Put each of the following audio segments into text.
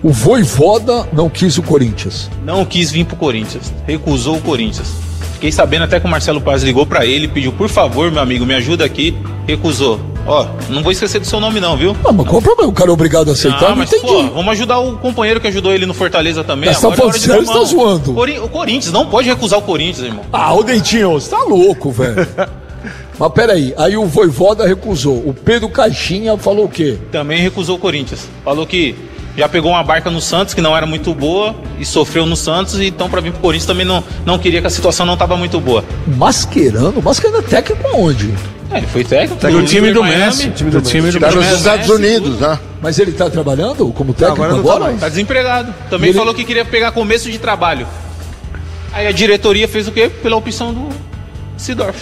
O Vojvoda não quis o Corinthians. Não quis vir pro Corinthians. Recusou o Corinthians. Fiquei sabendo até que o Marcelo Paz ligou pra ele e pediu, por favor, meu amigo, me ajuda aqui. Recusou. Ó, não vou esquecer do seu nome não, viu? Mas qual o problema? O cara é obrigado a aceitar? Não mas, entendi. Pô, vamos ajudar o companheiro que ajudou ele no Fortaleza também. Mas tá falando sério, você tá zoando? O Corinthians, não pode recusar o Corinthians, irmão. O Dentinho, você tá louco, velho. Mas peraí, aí o Vojvoda recusou. O Pedro Caixinha falou o quê? Também recusou o Corinthians. Falou que já pegou uma barca no Santos, que não era muito boa, e sofreu no Santos, e então pra vir pro Corinthians também não queria, que a situação não tava muito boa. Mascherano é técnico aonde? Ele foi técnico. O time do Messi. Tá nos Estados Unidos, né? Mas ele tá trabalhando como técnico agora? Tá desempregado. Também falou que queria pegar começo de trabalho. Aí a diretoria fez o quê? Pela opção do Seedorf.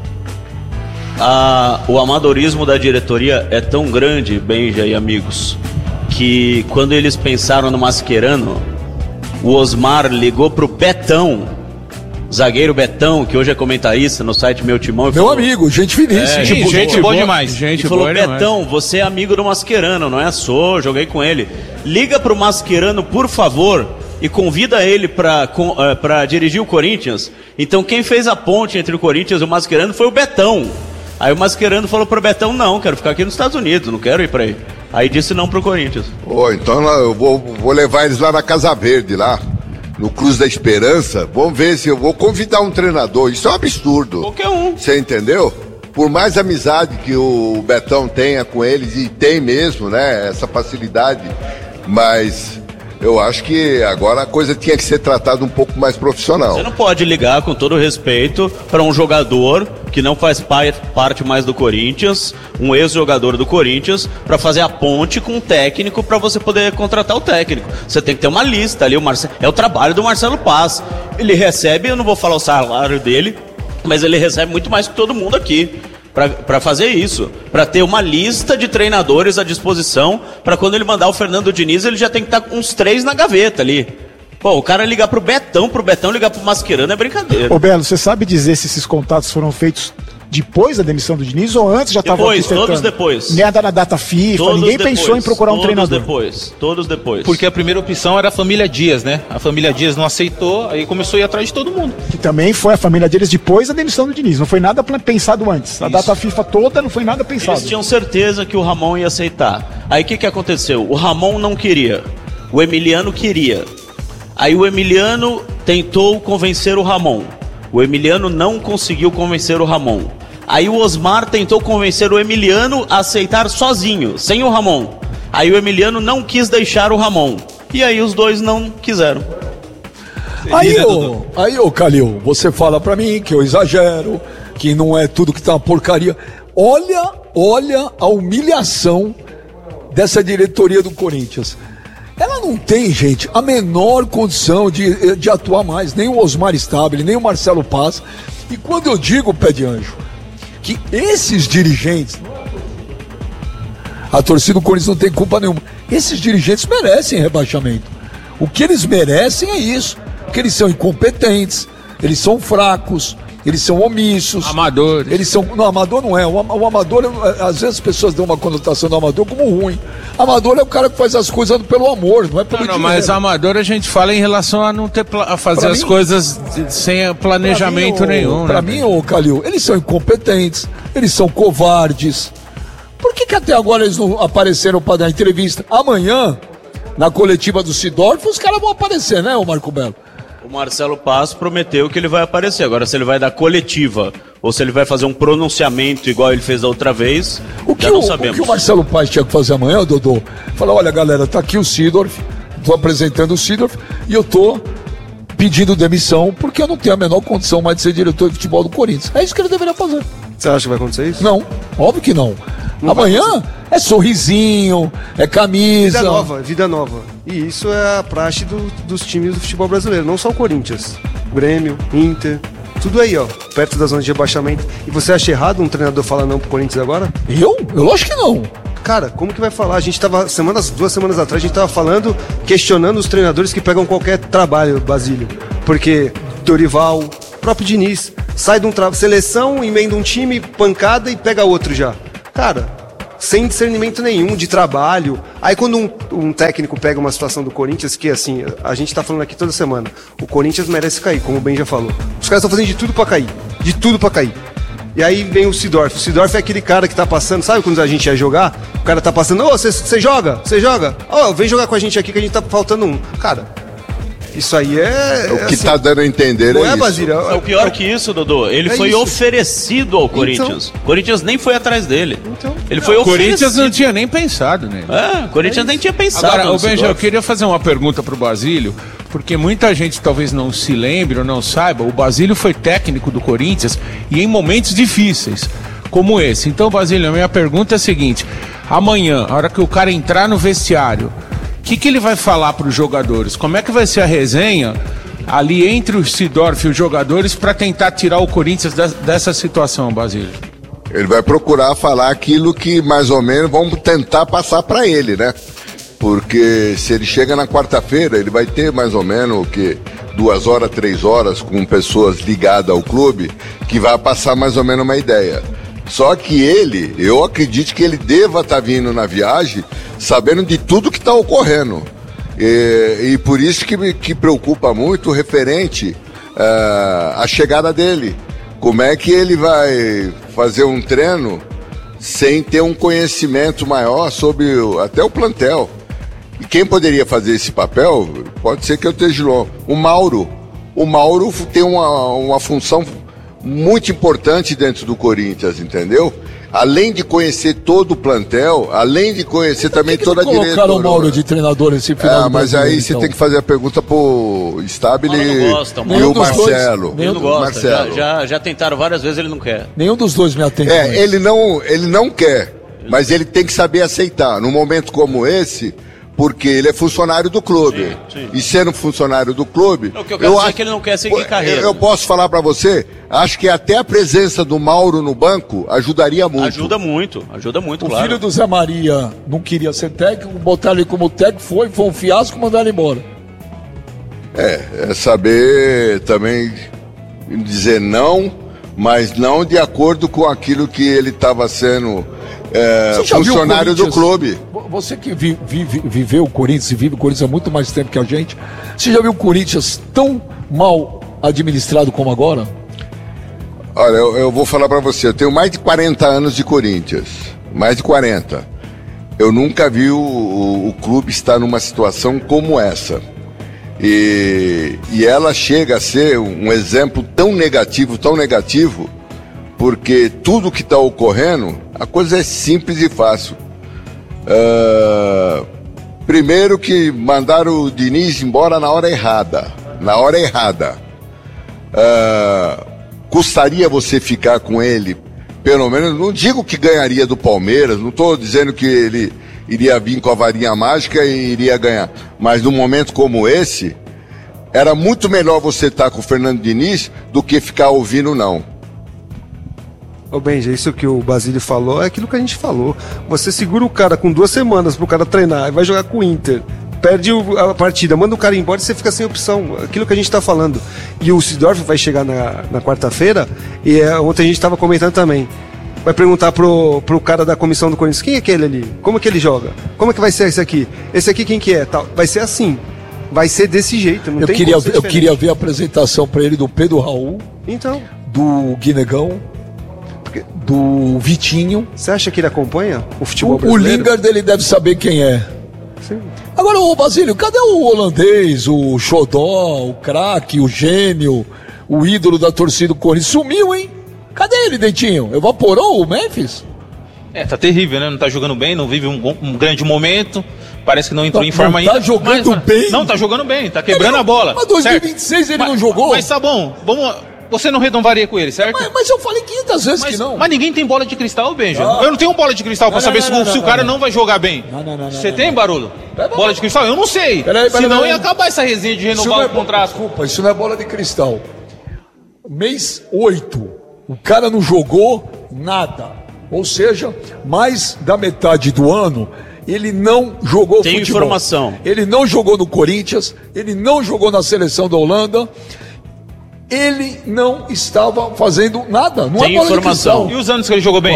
O amadorismo da diretoria é tão grande, Benja e amigos, que quando eles pensaram no Mascherano, o Osmar ligou pro Betão, zagueiro Betão, que hoje é comentarista no site Meu Timão. Meu falou, amigo, gente finíssima. Gente boa demais. Gente falou, Betão, você é amigo do Mascherano, não é? Sou, joguei com ele. Liga pro Mascherano, por favor, e convida ele pra dirigir o Corinthians. Então quem fez a ponte entre o Corinthians e o Mascherano foi o Betão. Aí o Mascherano falou pro Betão, não, quero ficar aqui nos Estados Unidos, não quero ir pra aí. Aí disse não pro Corinthians. Então eu vou levar eles lá na Casa Verde, lá no Cruz da Esperança. Vamos ver se eu vou convidar um treinador. Isso é um absurdo. Qualquer um. Você entendeu? Por mais amizade que o Betão tenha com eles, e tem mesmo, né, essa facilidade, mas eu acho que agora a coisa tinha que ser tratada um pouco mais profissional. Você não pode ligar, com todo respeito, para um jogador que não faz parte mais do Corinthians, um ex-jogador do Corinthians, para fazer a ponte com um técnico para você poder contratar o técnico. Você tem que ter uma lista ali, é o trabalho do Marcelo Paz. Ele recebe, eu não vou falar o salário dele, mas ele recebe muito mais que todo mundo aqui. Para fazer isso, para ter uma lista de treinadores à disposição, para quando ele mandar o Fernando Diniz, ele já tem que estar com uns 3 na gaveta ali. Pô, o cara ligar pro Betão ligar pro Mascherano é brincadeira. Ô Belo, você sabe dizer se esses contatos foram feitos depois da demissão do Diniz ou antes já estavam aqui tentando? Todos depois. Nem na data FIFA, ninguém pensou em procurar um treinador. Todos depois. Porque a primeira opção era a família Dias, né? A família Dias não aceitou, aí começou a ir atrás de todo mundo. Que também foi a família Dias depois da demissão do Diniz, não foi nada pensado antes. Isso. A data FIFA toda não foi nada pensado. Eles tinham certeza que o Ramon ia aceitar. Aí o que aconteceu? O Ramon não queria, o Emiliano queria. Aí o Emiliano tentou convencer o Ramon. O Emiliano não conseguiu convencer o Ramon. Aí o Osmar tentou convencer o Emiliano a aceitar sozinho, sem o Ramon. Aí o Emiliano não quis deixar o Ramon. E aí os dois não quiseram. Aí, ô Calil, você fala pra mim que eu exagero, que não é tudo que tá uma porcaria. Olha a humilhação dessa diretoria do Corinthians. Ela não tem, gente, a menor condição de atuar mais. Nem o Osmar Stabile, nem o Marcelo Paz. E quando eu digo, pé de anjo, que esses dirigentes, a torcida do Corinthians não tem culpa nenhuma, esses dirigentes merecem rebaixamento. O que eles merecem é isso, porque eles são incompetentes, eles são fracos, eles são omissos. Amadores. Eles são, não, amador não é. O amador, às vezes as pessoas dão uma conotação do amador como ruim. Amador é o cara que faz as coisas pelo amor, não é pelo dinheiro. Mas amador a gente fala em relação a não ter a fazer as coisas sem planejamento nenhum. Pra mim, ô Calil, eles são incompetentes, eles são covardes. Por que até agora eles não apareceram para dar entrevista? Amanhã, na coletiva do Seedorf, os caras vão aparecer, né, ô Marco Belo? O Marcelo Paz prometeu que ele vai aparecer. Agora, se ele vai dar coletiva ou se ele vai fazer um pronunciamento igual ele fez da outra vez, já não sabemos. O que o Marcelo Paz tinha que fazer amanhã, Dodô? Falar, olha galera, tá aqui o Seedorf, tô apresentando o Seedorf e eu tô pedindo demissão porque eu não tenho a menor condição mais de ser diretor de futebol do Corinthians. É isso que ele deveria fazer. Você acha que vai acontecer isso? Não, óbvio que não. Amanhã é sorrisinho, é camisa. Vida nova. E isso é a praxe dos times do futebol brasileiro, não só o Corinthians. Grêmio, Inter, tudo aí, ó, perto da zona de rebaixamento. E você acha errado um treinador falar não pro Corinthians agora? Eu acho que não. Cara, como que vai falar? A gente tava, 2 semanas atrás, a gente tava falando, questionando os treinadores que pegam qualquer trabalho, Basílio. Porque Dorival, próprio Diniz, sai de seleção, emenda um time, pancada e pega outro já. Cara, sem discernimento nenhum de trabalho. Aí quando um técnico pega uma situação do Corinthians, que assim, a gente tá falando aqui toda semana, o Corinthians merece cair, como o Ben já falou. Os caras estão fazendo de tudo pra cair. E aí vem o Seedorf. O Seedorf é aquele cara que tá passando, sabe quando a gente ia jogar? O cara tá passando, você joga? Vem jogar com a gente aqui que a gente tá faltando um. Cara, isso aí o que assim, tá dando a entender não é isso. Basílio, É o pior que isso, Dodô. Ele foi isso. oferecido ao Corinthians. O Corinthians nem foi atrás dele. Ele foi O oferecido. Corinthians não tinha nem pensado nele. O Corinthians nem tinha pensado. Agora, no Benja, eu Seedorf. queria fazer uma pergunta pro Basílio, porque muita gente talvez não se lembre ou não saiba, o Basílio foi técnico do Corinthians e em momentos difíceis, como esse. Então, Basílio, a minha pergunta é a seguinte: amanhã, a hora que o cara entrar no vestiário, o que ele vai falar para os jogadores? Como é que vai ser a resenha ali entre o Seedorf e os jogadores para tentar tirar o Corinthians dessa situação, Basílio? Ele vai procurar falar aquilo que mais ou menos vamos tentar passar para ele, né? Porque se ele chega na quarta-feira, ele vai ter mais ou menos 2 horas, 3 horas com pessoas ligadas ao clube, que vai passar mais ou menos uma ideia. Só que eu acredito que ele deva estar vindo na viagem sabendo de tudo que está ocorrendo. E por isso que preocupa muito referente à chegada dele. Como é que ele vai fazer um treino sem ter um conhecimento maior sobre até o plantel? E quem poderia fazer esse papel, pode ser que eu esteja longe. O Mauro tem uma função muito importante dentro do Corinthians, entendeu? Além de conhecer todo o plantel, além de conhecer também toda a diretoria. Colocaram o Mauro de treinador esse final do mas aí você tem que fazer a pergunta pro Stabile e o Marcelo. Ele não gosta. Já tentaram várias vezes, ele não quer. Nenhum dos dois me atende. Ele não quer, mas ele tem que saber aceitar. Num momento como esse, porque ele é funcionário do clube. Sim. E sendo funcionário do clube... O que eu quero dizer é que ele não quer seguir carreira. Eu posso falar pra você, acho que até a presença do Mauro no banco ajudaria muito. Ajuda muito, o claro. filho do Zé Maria não queria ser técnico, botaram ele como técnico, foi um fiasco e mandaram ele embora. É saber também dizer não, mas não de acordo com aquilo que ele estava sendo funcionário do clube. Você que viveu o Corinthians e vive o Corinthians há muito mais tempo que a gente, você já viu o Corinthians tão mal administrado como agora? Olha, eu vou falar pra você, eu tenho mais de 40 anos de Corinthians, mais de 40. Eu nunca vi o clube estar numa situação como essa. E ela chega a ser um exemplo tão negativo, porque tudo que está ocorrendo, a coisa é simples e fácil. Primeiro que mandaram o Diniz embora na hora errada. Custaria você ficar com ele, pelo menos, não digo que ganharia do Palmeiras, não estou dizendo que ele iria vir com a varinha mágica e iria ganhar, mas num momento como esse, era muito melhor você estar com o Fernando Diniz do que ficar ouvindo não. Ô Benja, isso que o Basílio falou é aquilo que a gente falou. Você segura o cara com 2 semanas pro cara treinar, vai jogar com o Inter, perde a partida, manda o cara embora e você fica sem opção. Aquilo que a gente tá falando. E o Seedorf vai chegar na quarta-feira, e ontem a gente tava comentando também. Vai perguntar pro cara da comissão do Corinthians, quem é aquele ali? Como é que ele joga? Como é que vai ser esse aqui? Esse aqui quem que é? Tal. Vai ser assim. Vai ser desse jeito. Não tem como ser diferente. Eu queria ver a apresentação pra ele do Pedro Raul, então, do Guinegão, do Vitinho. Você acha que ele acompanha o futebol brasileiro? O Lingard, ele deve saber quem é. Sim. Agora, ô Basílio, cadê o holandês, o xodó, o craque, o gênio, o ídolo da torcida do Corinthians? Sumiu, hein? Cadê ele, Dentinho? Evaporou o Memphis? Tá terrível, né? Não tá jogando bem, não vive um grande momento. Parece que não entrou em forma ainda. Tá jogando bem? Não, tá jogando bem, tá quebrando a bola. Mas 2026 certo? Ele não jogou? Mas tá bom, você não renovaria com ele, certo? Mas eu falei 500 vezes que não. Mas ninguém tem bola de cristal, Benja. Eu não tenho bola de cristal pra saber se o cara não vai jogar bem. Você tem, Barulho? Bola de cristal? Eu não sei. Senão ia acabar essa resenha de renovar o contrato. Desculpa, isso não é bola de cristal. Mês 8, o cara não jogou nada. Ou seja, mais da metade do ano, ele não jogou tem futebol. Informação. Ele não jogou no Corinthians, ele não jogou na seleção da Holanda. Ele não estava fazendo nada. Não tem é bola informação. de cristal. E os anos que ele jogou bem? Bom,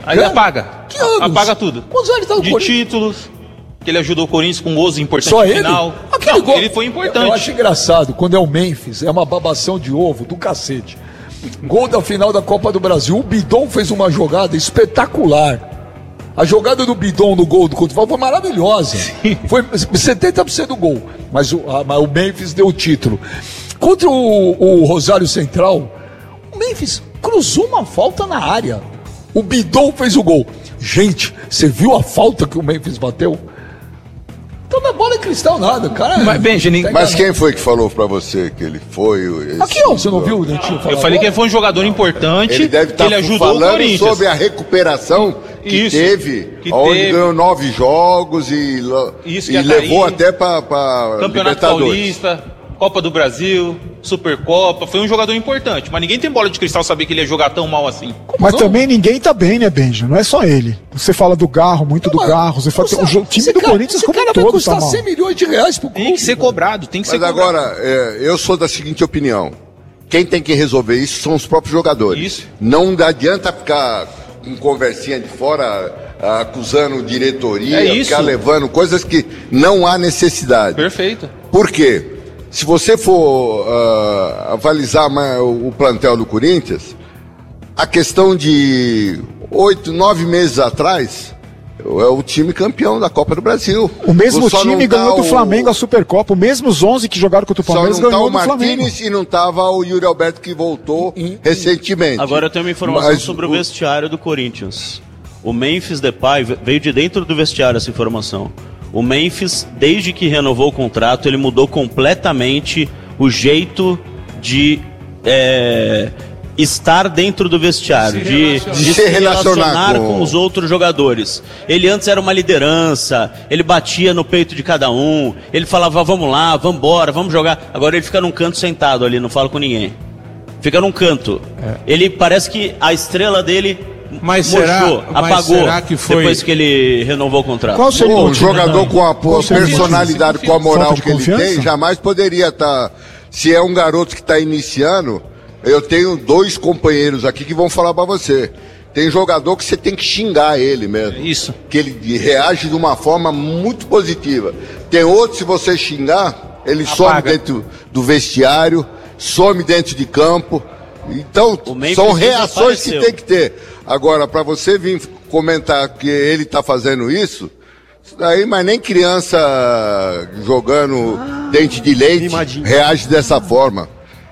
Aí apaga. Que anos? Apaga tudo. Quantos anos ele tá no De Corinthians? títulos, que ele ajudou o Corinthians com gols importantes Só no ele? final. Aquele Não, gol- ele foi importante. Eu acho engraçado, quando é o Memphis, é uma babação de ovo do cacete. Gol da final da Copa do Brasil, o Bidon fez uma jogada espetacular. A jogada do Bidon no gol do Cotoval foi maravilhosa. Foi 70% do gol. Mas o Memphis deu o título. Contra o Rosário Central, o Memphis cruzou uma falta na área. O Bidon fez o gol. Gente, você viu a falta que o Memphis bateu? Então não é bola de cristal nada, cara. Mas, Benjamin, Mas quem foi que falou pra você que ele foi? Aqui, ó, você não viu o Dentinho falar? eu falei que ele foi um jogador importante, Ele deve que ele estar ajudou o falando Corinthians. sobre a recuperação que Isso, teve, que onde teve. ganhou 9 jogos e Isso, e que levou aí, até para Campeonato Paulista, Copa do Brasil, Supercopa, foi um jogador importante, mas ninguém tem bola de cristal saber que ele ia jogar tão mal assim. Mas também ninguém tá bem, né, Benja? Não é só ele. Você fala do Garro, muito do Garro. Você fala, o time do Corinthians como um todo vai custar tá mal. 100 milhões de reais pro clube. Tem que ser cobrado, tem que ser Mas cobrado. agora, eu sou da seguinte opinião. Quem tem que resolver isso são os próprios jogadores. Isso. Não adianta ficar com conversinha de fora, acusando diretoria, É isso. ficar levando coisas que não há necessidade. Perfeito. Por quê? Se você for avalizar o plantel do Corinthians, a questão de 8, 9 meses atrás, é o time campeão da Copa do Brasil. O mesmo Só time não tá ganhou do Flamengo a Supercopa. O mesmo 11 que jogaram contra o Só Palmeiras não tá ganhou o do Flamengo. Martínez e não tava o Yuri Alberto que voltou recentemente. Agora eu tenho uma informação Mas sobre o vestiário do Corinthians. O Memphis Depay veio de dentro do vestiário essa informação. O Memphis, desde que renovou o contrato, ele mudou completamente o jeito de estar dentro do vestiário, de se relacionar com os outros jogadores. Ele antes era uma liderança, ele batia no peito de cada um, ele falava, vamos lá, vamos embora, vamos jogar. Agora ele fica num canto sentado ali, não fala com ninguém. Fica num canto. Ele parece que a estrela dele murchou, apagou, será que foi... depois que ele renovou o contrato. Qual seria o Um motivo? jogador com a seria o personalidade, com a moral Falta de que ele confiança? tem, jamais poderia estar. Se é um garoto que está iniciando, eu tenho 2 companheiros aqui que vão falar para você. Tem jogador que você tem que xingar ele mesmo. Isso. Que ele reage de uma forma muito positiva. Tem outro, se você xingar, ele some dentro do vestiário, some dentro de campo. Então, O Memphis são reações que desapareceu. tem que ter. Agora, para você vir comentar que ele está fazendo isso daí, mas nem criança jogando dente de leite mimadinho. reage dessa forma.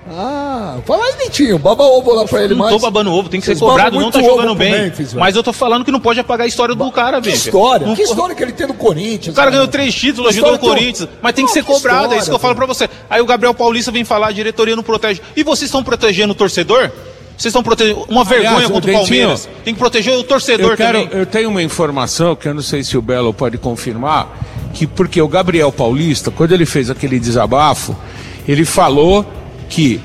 Fala aí, Dentinho, baba ovo lá pra ele Não mais. tô babando ovo, tem que ser Vocês babam cobrado, não muito tá ovo jogando pro bem. Memphis, velho. Mas eu tô falando que não pode apagar a história do cara, Que velho. história? Não Que pode- história que ele tem no Corinthians? O cara ganhou 3 títulos, ajudou o Corinthians, mas tem que ser cobrado, é isso que eu falo pra você. Aí o Gabriel Paulista vem falar, a diretoria não protege. E vocês estão protegendo o torcedor? Vocês estão protegendo uma vergonha Aliás, contra o Dentinho, Palmeiras. Tem que proteger o torcedor também. Eu tenho uma informação que eu não sei se o Belo pode confirmar, que porque o Gabriel Paulista, quando ele fez aquele desabafo, ele falou que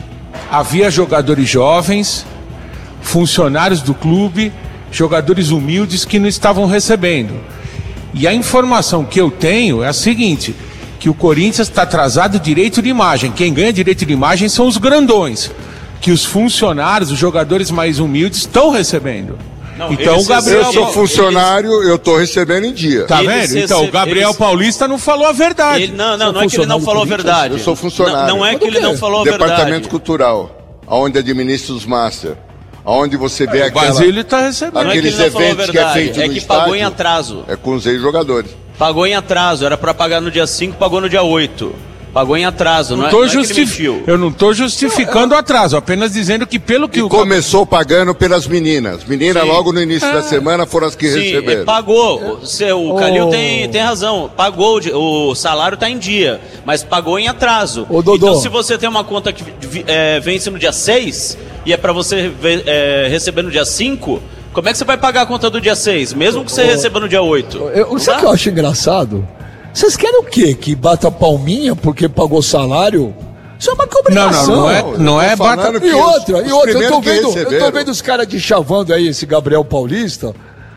havia jogadores jovens, funcionários do clube, jogadores humildes que não estavam recebendo. E a informação que eu tenho é a seguinte, que o Corinthians está atrasado direito de imagem. Quem ganha direito de imagem são os grandões, que os funcionários, os jogadores mais humildes estão recebendo. Não, Então eles o Gabriel... Eu sou funcionário, eu tô recebendo em dia. Tá Eles vendo? Então o Gabriel eles- Paulista não falou a verdade. Não é que ele não falou a verdade. Eu sou funcionário. Não é que ele não falou a Departamento verdade. Cultural, onde administra os master, onde você vê O aquela... Basílio está recebendo. Não é que aqueles ele não falou a eventos que é verdade, feito é no que pagou em estádio. atraso. É com os ex-jogadores. Pagou em atraso, era pra pagar no dia 5, pagou no dia 8. Pagou em atraso, não é que ele mentiu. Eu não estou justificando o atraso, apenas dizendo que pelo que E o... começou pagando pelas meninas. Meninas, Sim. logo no início da semana, foram as que Sim, receberam. pagou. O Calil tem razão. Pagou, o salário está em dia, mas pagou em atraso. Ô, Dodô. Então, se você tem uma conta que vence no dia 6 e é para você receber no dia 5, como é que você vai pagar a conta do dia 6? Mesmo que você receba no dia 8. Sabe o que eu acho engraçado? Vocês querem o quê? Que bata palminha porque pagou salário? Isso é uma obrigação. Não é Eu tô falando bata... que E outra, os eu tô primeiros que vendo, receberam. os caras de chavando aí, esse Gabriel Paulista.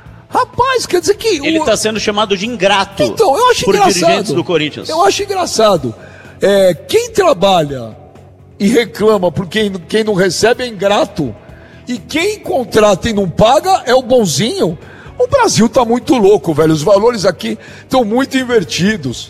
Rapaz, quer dizer que... Ele está sendo chamado de ingrato Então, eu acho por engraçado. dirigentes do Corinthians. Eu acho engraçado. Quem trabalha e reclama por quem não recebe é ingrato. E quem contrata e não paga é o bonzinho. O Brasil tá muito louco, velho. Os valores aqui estão muito invertidos.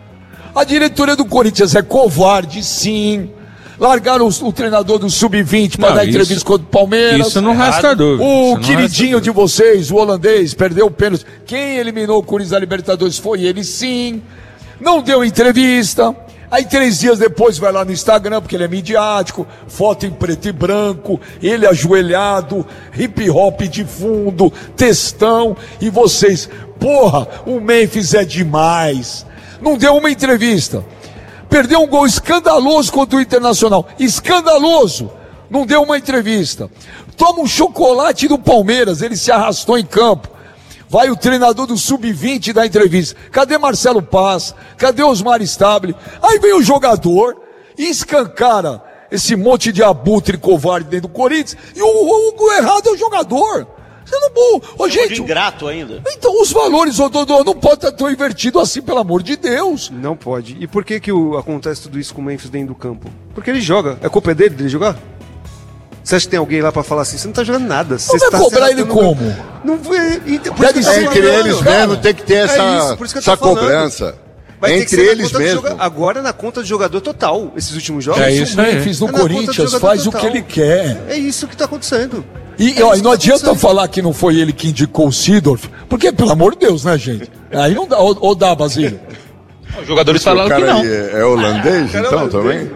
A diretoria do Corinthians é covarde, sim. Largaram o treinador do Sub-20 para dar entrevista contra o Palmeiras. Isso não resta dúvida. O queridinho de vocês, o holandês, perdeu o pênalti. Quem eliminou o Corinthians da Libertadores foi ele, sim. Não deu entrevista. Aí 3 dias depois vai lá no Instagram, porque ele é midiático, foto em preto e branco, ele ajoelhado, hip hop de fundo, textão. E vocês, porra, o Memphis é demais. Não deu uma entrevista. Perdeu um gol escandaloso contra o Internacional. Escandaloso. Não deu uma entrevista. Toma um chocolate do Palmeiras. Ele se arrastou em campo. Vai o treinador do Sub-20 dar entrevista. Cadê Marcelo Paz? Cadê Osmar Stabile? Aí vem o jogador e escancara esse monte de abutre covarde dentro do Corinthians. E o errado é o jogador. Você não... Ô, gente, ingrato ainda. Então os valores, ô Dodô, não pode estar tão invertido assim, pelo amor de Deus. Não pode. E por que acontece tudo isso com o Memphis dentro do campo? Porque ele joga. É culpa dele jogar? Você acha que tem alguém lá pra falar assim? Você não tá jogando nada. Você vai cobrar ele como? Não vai. Deve ser entre eles mesmo, tem que ter essa cobrança. Vai entre eles mesmo. Agora na conta do jogador total, esses últimos jogos. É isso aí. O Memphis no Corinthians faz total. O que ele quer. É isso que tá acontecendo. E não adianta falar que não foi ele que indicou o Seedorf, porque, pelo amor de Deus, né, gente? Aí não dá, ou dá, Basílio? Os jogadores falaram que não. É holandês, então, também?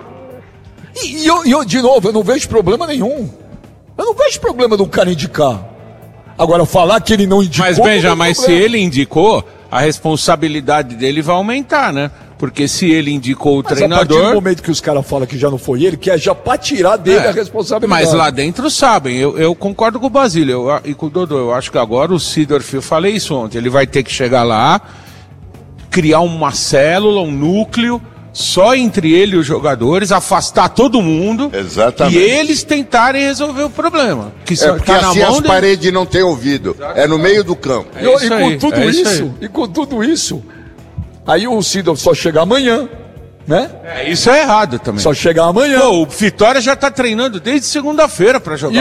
E eu, de novo, eu não vejo problema nenhum. Eu não vejo problema do cara indicar. Agora, falar que ele não indicou... Mas, Benja, se ele indicou, a responsabilidade dele vai aumentar, né? Porque se ele indicou o treinador... a partir do momento que os caras falam que já não foi ele, que é já pra tirar dele a responsabilidade. Mas lá dentro sabem. Eu concordo com o Basílio e com o Dodô. Eu acho que agora o Seedorf, eu falei isso ontem, ele vai ter que chegar lá, criar uma célula, um núcleo, só entre ele e os jogadores, afastar todo mundo. Exatamente. E eles tentarem resolver o problema. Porque assim as paredes não têm ouvido. É no meio do campo. E com tudo isso... Aí o Seedorf só chega amanhã, né? Isso é errado também. Só chega amanhã. Pô, o Vitória já tá treinando desde segunda-feira pra jogar. E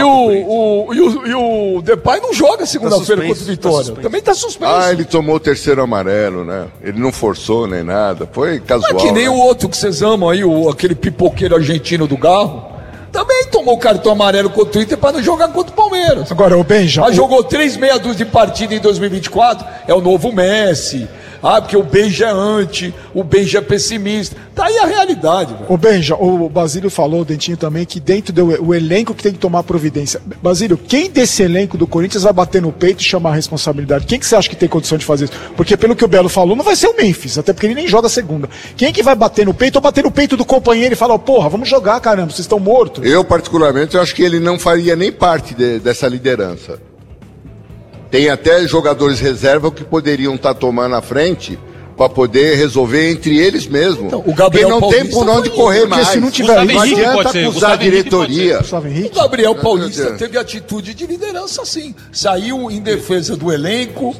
o Depay não joga segunda-feira contra o Vitória. Também tá suspenso. Ele tomou o 3º amarelo, né? Ele não forçou nem nada. Foi casual. Não é que nem o outro que vocês amam aí, aquele pipoqueiro argentino do Garro. Também tomou o cartão amarelo contra o Inter para não jogar contra o Palmeiras. Agora, o Benja... Mas jogou 3 meia dúzia de partida em 2024. É o novo Messi. Porque o Benja é anti, o Benja é pessimista. Tá aí a realidade, velho. O Benja, o Basílio falou, o Dentinho também, que dentro do elenco que tem que tomar providência. Basílio, quem desse elenco do Corinthians vai bater no peito e chamar a responsabilidade? Quem que você acha que tem condição de fazer isso? Porque pelo que o Belo falou, não vai ser o Memphis, até porque ele nem joga segunda. Quem que vai bater no peito ou bater no peito do companheiro e falar, porra, vamos jogar, caramba, vocês estão mortos? Eu, particularmente, acho que ele não faria nem parte dessa liderança. Tem até jogadores reserva que poderiam estar tomando a frente para poder resolver entre eles mesmos. Então, o Gabriel não Paulista tem por onde correr mais. Se não tiver, não adianta acusar a diretoria. O Gabriel Paulista teve atitude de liderança, sim. Saiu em defesa do elenco,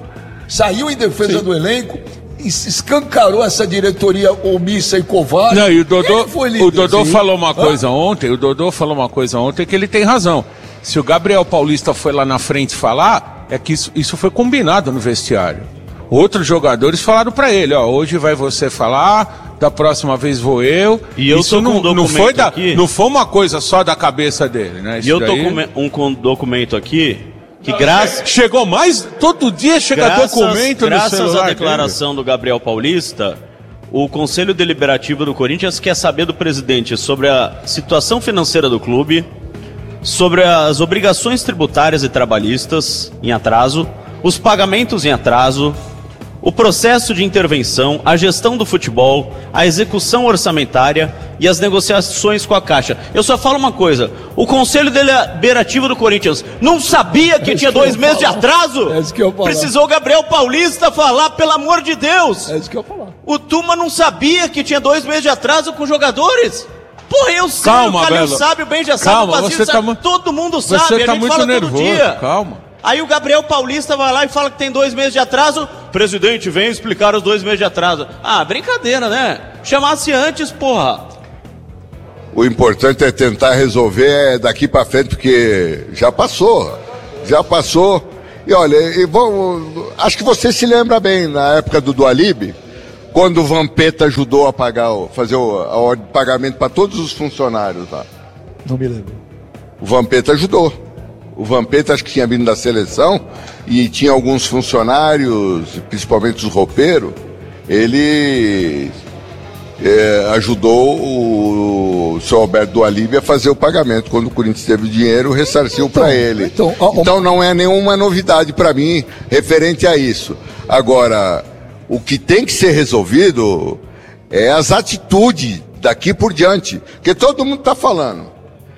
escancarou essa diretoria omissa e covarde. Não, e o Dodô falou uma coisa ontem, que ele tem razão. Se o Gabriel Paulista foi lá na frente falar, é que isso foi combinado no vestiário. Outros jogadores falaram pra ele, hoje vai você falar, da próxima vez vou eu. E eu tô com um documento aqui. Não foi uma coisa só da cabeça dele, né? E eu tô com um documento aqui que chegou mais, todo dia chega documento no celular. Graças à declaração do Gabriel Paulista, o Conselho Deliberativo do Corinthians quer saber do presidente sobre a situação financeira do clube, sobre as obrigações tributárias e trabalhistas em atraso, os pagamentos em atraso, o processo de intervenção, a gestão do futebol, a execução orçamentária e as negociações com a Caixa. Eu só falo uma coisa, o Conselho Deliberativo do Corinthians não sabia que tinha 2 meses de atraso? É isso que eu falar. Precisou o Gabriel Paulista falar, pelo amor de Deus. É isso que eu falar. O Tuma não sabia que tinha 2 meses de atraso com jogadores? Porra, eu sei, o Calil sabe, o Ben já sabe, o Basílio sabe, todo mundo sabe, você tá a gente muito fala nervoso, todo dia. Calma. Aí o Gabriel Paulista vai lá e fala que tem 2 meses de atraso. Presidente, vem explicar os 2 meses de atraso. Brincadeira, né? Chamasse antes, porra. O importante é tentar resolver daqui para frente, porque já passou. E olha, acho que você se lembra bem, na época do Dualib, quando o Vampeta ajudou a fazer a ordem de pagamento para todos os funcionários lá. Não me lembro. O Vampeta ajudou. O Vampeta acho que tinha vindo da seleção e tinha alguns funcionários, principalmente os roupeiros, ele ajudou o seu Alberto Dualib a fazer o pagamento. Quando o Corinthians teve o dinheiro, ressarciu para ele. Então não é nenhuma novidade para mim referente a isso. Agora, o que tem que ser resolvido é as atitudes daqui por diante. Porque todo mundo está falando.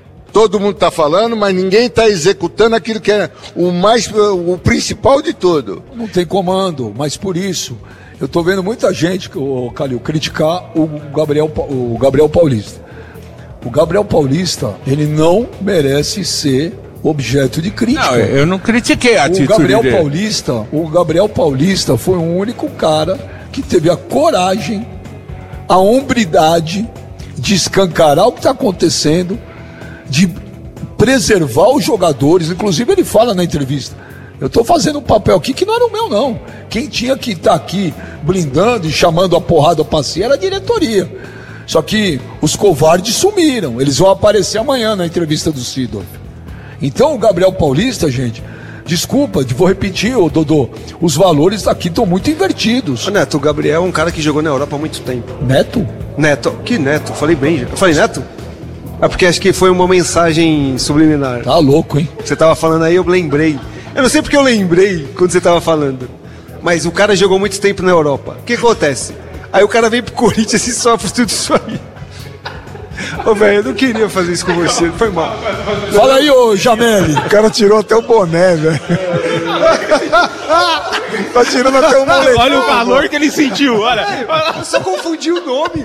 Mas ninguém está executando aquilo que é o principal de tudo. Não tem comando, mas por isso eu estou vendo muita gente, Calil, criticar o Gabriel Paulista. O Gabriel Paulista, ele não merece ser objeto de crítica. Não, eu não critiquei a atitude dele. O Gabriel Paulista foi o único cara que teve a coragem, a hombridade de escancarar o que está acontecendo, de preservar os jogadores. Inclusive ele fala na entrevista: eu estou fazendo um papel aqui que não era o meu, não. Quem tinha que estar aqui blindando e chamando a porrada para si era a diretoria. Só que os covardes sumiram. Eles vão aparecer amanhã na entrevista do Seedorf. Então o Gabriel Paulista, gente, desculpa, vou repetir, Dodô, os valores aqui estão muito invertidos. Neto, o Gabriel é um cara que jogou na Europa há muito tempo. Neto? Neto, que Neto? Falei bem, eu falei Neto? É porque acho que foi uma mensagem subliminar. Tá louco, hein? Você tava falando aí, eu lembrei. Eu não sei porque eu lembrei quando você tava falando. Mas o cara jogou muito tempo na Europa. O que acontece? Aí o cara vem pro Corinthians e sofre tudo isso aí. Ô, velho, eu não queria fazer isso com você, foi mal. Fala aí, ô Jameli. O cara tirou até o boné, velho. Tá tirando até o moletom. Olha o valor que ele sentiu, olha. Eu só confundi o nome.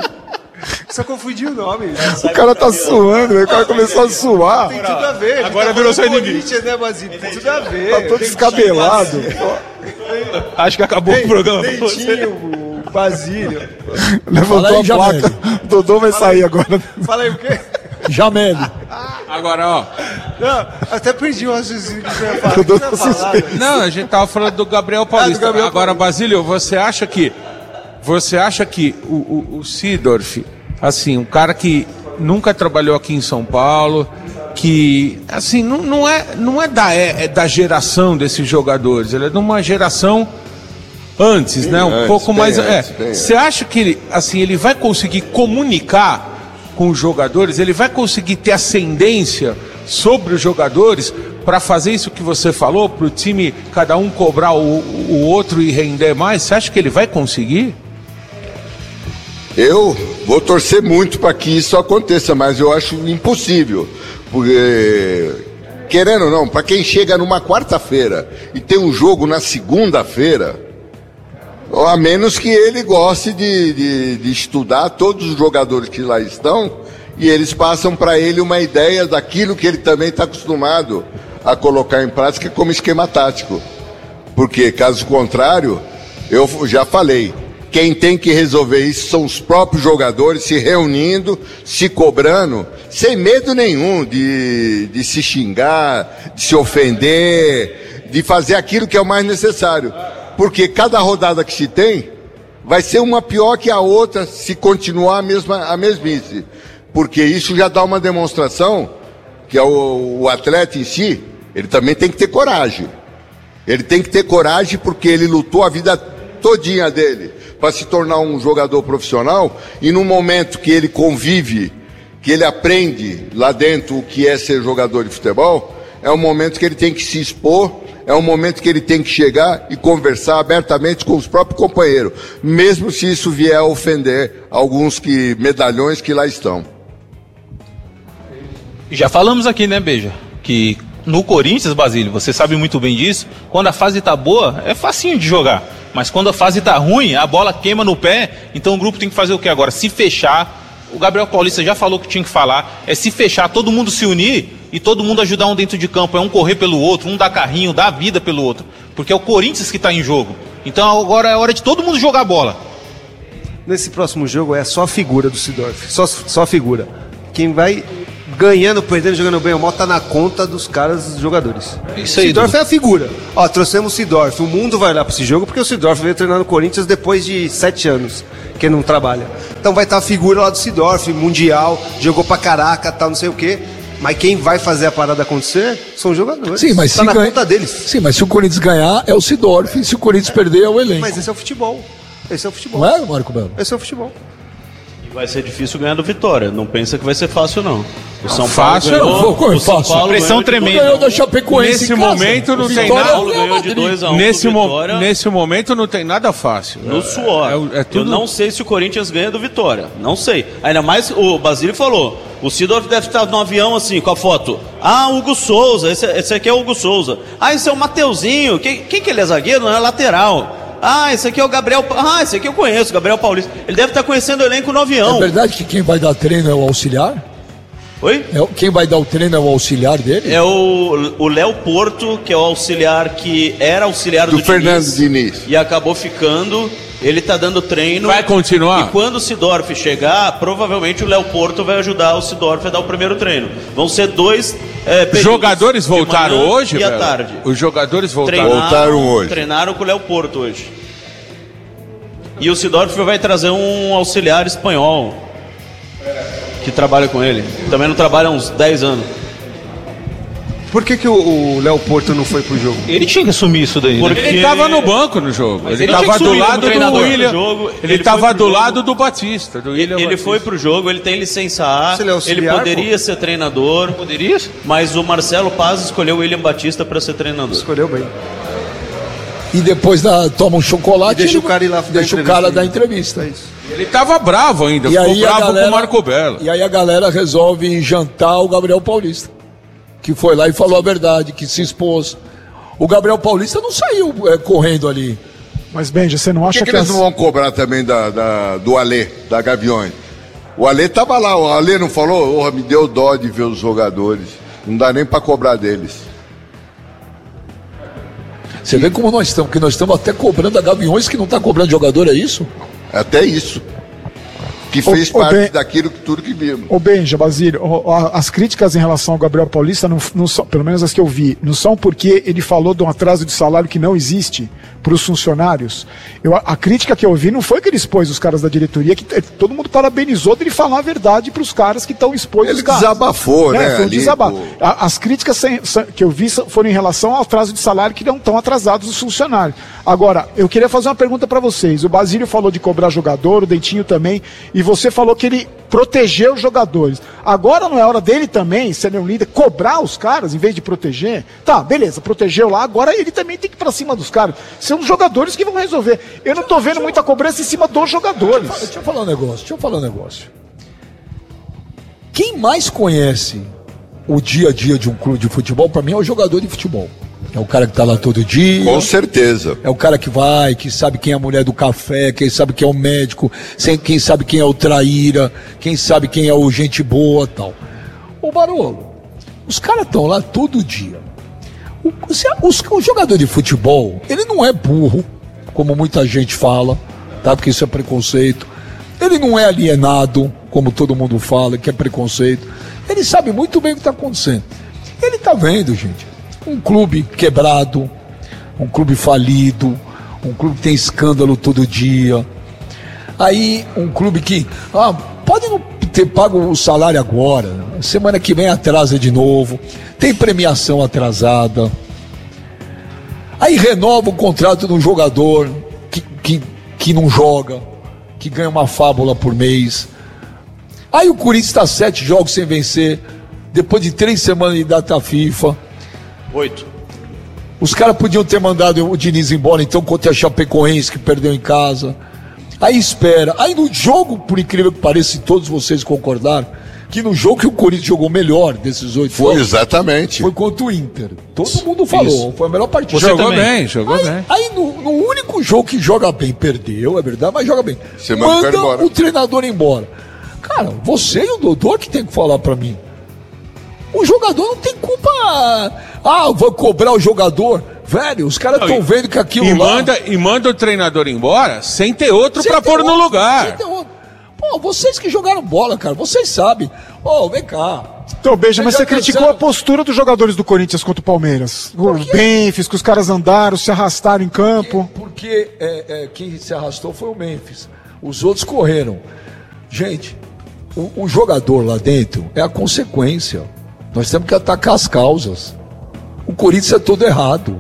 O cara tá suando, velho. O cara começou a suar. Tem tudo a ver. Agora virou seu inimigo. Né, Basílio? Tem tudo a ver. Tá todo descabelado. Acho que acabou o programa. Dentinho, o Basílio. Levantou aí, a placa. O Dodô vai sair agora. Fala aí o quê? Jameli. Agora, ó. Não, até perdi o raciocínio que você ia falar. Dodô tá suspeito. Não, a gente tava falando do Gabriel Paulista. do Gabriel Agora, Basílio, você acha que o Seedorf, assim, um cara que nunca trabalhou aqui em São Paulo, que, assim, não é da geração desses jogadores, ele é de uma geração antes, né? Um pouco mais. Você acha que ele vai conseguir comunicar com os jogadores? Ele vai conseguir ter ascendência sobre os jogadores para fazer isso que você falou, para o time cada um cobrar o outro e render mais? Você acha que ele vai conseguir? Eu vou torcer muito para que isso aconteça, mas eu acho impossível. Porque, querendo ou não, para quem chega numa quarta-feira e tem um jogo na segunda-feira, a menos que ele goste de estudar todos os jogadores que lá estão e eles passam para ele uma ideia daquilo que ele também está acostumado a colocar em prática como esquema tático. Porque, caso contrário, eu já falei, quem tem que resolver isso são os próprios jogadores se reunindo, se cobrando, sem medo nenhum de se xingar, de se ofender, de fazer aquilo que é o mais necessário. Porque cada rodada que se tem vai ser uma pior que a outra se continuar a mesmice. Porque isso já dá uma demonstração que o atleta em si, ele também tem que ter coragem. Ele tem que ter coragem porque ele lutou a vida todinha dele para se tornar um jogador profissional, e no momento que ele convive, que ele aprende lá dentro o que é ser jogador de futebol, é um momento que ele tem que se expor, é um momento que ele tem que chegar e conversar abertamente com os próprios companheiros, mesmo se isso vier a ofender alguns medalhões que lá estão. Já falamos aqui, né, Beija, que no Corinthians, Basílio, você sabe muito bem disso, quando a fase tá boa, é facinho de jogar. Mas quando a fase tá ruim, a bola queima no pé, então o grupo tem que fazer o que agora? Se fechar. O Gabriel Paulista já falou que tinha que falar, é se fechar, todo mundo se unir e todo mundo ajudar um dentro de campo, é um correr pelo outro, um dar carrinho, dar vida pelo outro, porque é o Corinthians que está em jogo. Então agora é hora de todo mundo jogar bola. Nesse próximo jogo é só a figura do Seedorf, só a figura. quem vai ganhando, perdendo, jogando bem ou mal, tá na conta dos caras, dos jogadores. Isso aí, Seedorf é a figura. Ó, trouxemos o Seedorf. O mundo vai lá pra esse jogo porque o Seedorf veio treinar no Corinthians depois de 7 anos que não trabalha. Então vai estar a figura lá do Seedorf, mundial, jogou pra caraca, tal, não sei o quê. Mas quem vai fazer a parada acontecer são os jogadores. Sim, mas tá se na ganha... conta deles. Sim, mas se o Corinthians ganhar, é o Seedorf, e se o Corinthians perder, é o elenco. Mas esse é o futebol. Esse é o futebol. Não é, Marco Belo? Esse é o futebol. Vai ser difícil ganhar do Vitória. Não pensa que vai ser fácil, não. O São fácil, Paulo ganhou, não. Como é o São fácil? Paulo Pressão ganhou de tremenda. Ganhou da Chapecoense Nesse em casa. momento não O tem Vitória nada. é o Paulo Real ganhou de Madrid. 2-1 do Vitória Nesse momento não tem nada fácil. no suor. É tudo... Eu não sei se o Corinthians ganha do Vitória. Não sei. Ainda mais o Basílio falou. O Seedorf deve estar no avião assim, com a foto. Ah, Hugo Souza. Esse aqui é o Hugo Souza. Ah, esse é o Mateuzinho. Quem que ele é zagueiro? Não é lateral. Ah, esse aqui é o Gabriel... Ah, esse aqui eu conheço, Gabriel Paulista. Ele deve estar conhecendo o elenco no avião. É verdade que quem vai dar treino é o auxiliar? Oi? Quem vai dar o treino é o auxiliar dele? É o Léo Porto, que é o auxiliar que era auxiliar do Fernando Diniz. E acabou ficando. Ele tá dando treino. Vai continuar? E quando o Seedorf chegar, provavelmente o Léo Porto vai ajudar o Seedorf a dar o primeiro treino. Vão ser 2 períodos. Jogadores voltaram de manhã hoje, e à velho? tarde. Os jogadores voltaram. Voltaram hoje. Treinaram com o Léo Porto hoje. E o Seedorf vai trazer um auxiliar espanhol que trabalha com ele. Também não trabalha há uns 10 anos. Por que o Léo Porto não foi pro jogo? Ele tinha que assumir isso daí. Porque- Né? Ele estava no banco no jogo. Ele ele tinha estava que do subir como lado do treinador William. no jogo. Ele Ele estava foi pro do jogo. lado do Batista. Do William Ele Batista. foi pro jogo, ele tem licença A, Se ele é ele auxiliar, poderia ser treinador, Poderia? mas o Marcelo Paz escolheu o William Batista para ser treinador. Escolheu bem. E depois toma um chocolate E deixa ele o cara ir lá dar deixa o entrevista cara ainda. dar entrevista. É isso. Ele estava bravo ainda. E Ficou aí, bravo com o Marco Belo. e aí a galera resolve jantar o Gabriel Paulista, que foi lá e falou a verdade, que se expôs. O Gabriel Paulista não saiu correndo ali. Mas, Benja, você não Por acha que que eles não vão cobrar também do Alê, da Gaviões? O Alê tava lá, o Alê não falou? Oh, me deu dó de ver os jogadores. Não dá nem pra cobrar deles. Você vê como nós estamos, que nós estamos até cobrando a Gaviões que não está cobrando jogador, é isso? Até isso. Que fez Ô, parte Ben- daquilo que tudo que vimos. Ô Benja, Basílio, as críticas em relação ao Gabriel Paulista, não são, pelo menos as que eu vi, não são porque ele falou de um atraso de salário que não existe para os funcionários. A crítica que eu vi não foi que ele expôs os caras da diretoria, que todo mundo parabenizou dele falar a verdade para os caras que estão expostos. Ele os caras. desabafou, né, Foi um ali, desabafo. pô. As críticas que eu vi foram em relação ao atraso de salário que não estão atrasados os funcionários. Agora, eu queria fazer uma pergunta para vocês. O Basílio falou de cobrar jogador, o Dentinho também, e você falou que ele protegeu os jogadores. Agora não é hora dele também, sendo um líder, cobrar os caras em vez de proteger? Tá, beleza, protegeu lá, agora ele também tem que ir pra cima dos caras. São os jogadores que vão resolver. Eu não tô vendo muita cobrança em cima dos jogadores. Deixa eu falar um negócio. Quem mais conhece o dia a dia de um clube de futebol, para mim, é o jogador de futebol. É o cara que tá lá todo dia. Com certeza. É o cara que vai, que sabe quem é a mulher do café, quem sabe quem é o médico, quem sabe quem é o traíra, quem sabe quem é o gente boa, tal. Ô Barolo, os caras estão lá todo dia. O jogador de futebol, ele não é burro, como muita gente fala, tá? Porque isso é preconceito. Ele não é alienado, como todo mundo fala, que é preconceito. Ele sabe muito bem o que está acontecendo. Ele está vendo, gente, um clube quebrado, um clube falido, um clube que tem escândalo todo dia. Aí um clube que pode não ter pago o salário agora, semana que vem atrasa de novo, tem premiação atrasada. Aí renova o contrato de um jogador que não joga, que ganha uma fábula por mês. Aí o Corinthians está 7 jogos sem vencer, depois de 3 semanas de data FIFA. 8. Os caras podiam ter mandado o Diniz embora, então, contra a Chapecoense, que perdeu em casa. Aí espera. Aí no jogo, por incrível que pareça, se todos vocês concordaram, que no jogo que o Corinthians jogou melhor desses 8 Foi jogos, exatamente. foi contra o Inter. Todo mundo falou, Isso. foi a melhor partida. Jogou bem. Aí no único jogo que joga bem, perdeu, é verdade, mas joga bem. Você manda o cara embora. o treinador embora. Cara, você e o doutor que tem que falar pra mim. O jogador não tem culpa. Vou cobrar o jogador. Velho, os caras estão vendo que aquilo E lá... manda o treinador embora sem ter outro Sem pra ter pôr no outro, lugar. sem ter outro. Pô, vocês que jogaram bola, cara, vocês sabem. Ô, vem cá. Então, Beija, mas Já você criticou cansaram? a postura dos jogadores do Corinthians contra o Palmeiras. O Memphis, que os caras andaram, se arrastaram em campo. Porque quem se arrastou foi o Memphis. Os outros correram. Gente, o jogador lá dentro é a consequência. Nós temos que atacar as causas. O Corinthians é todo errado.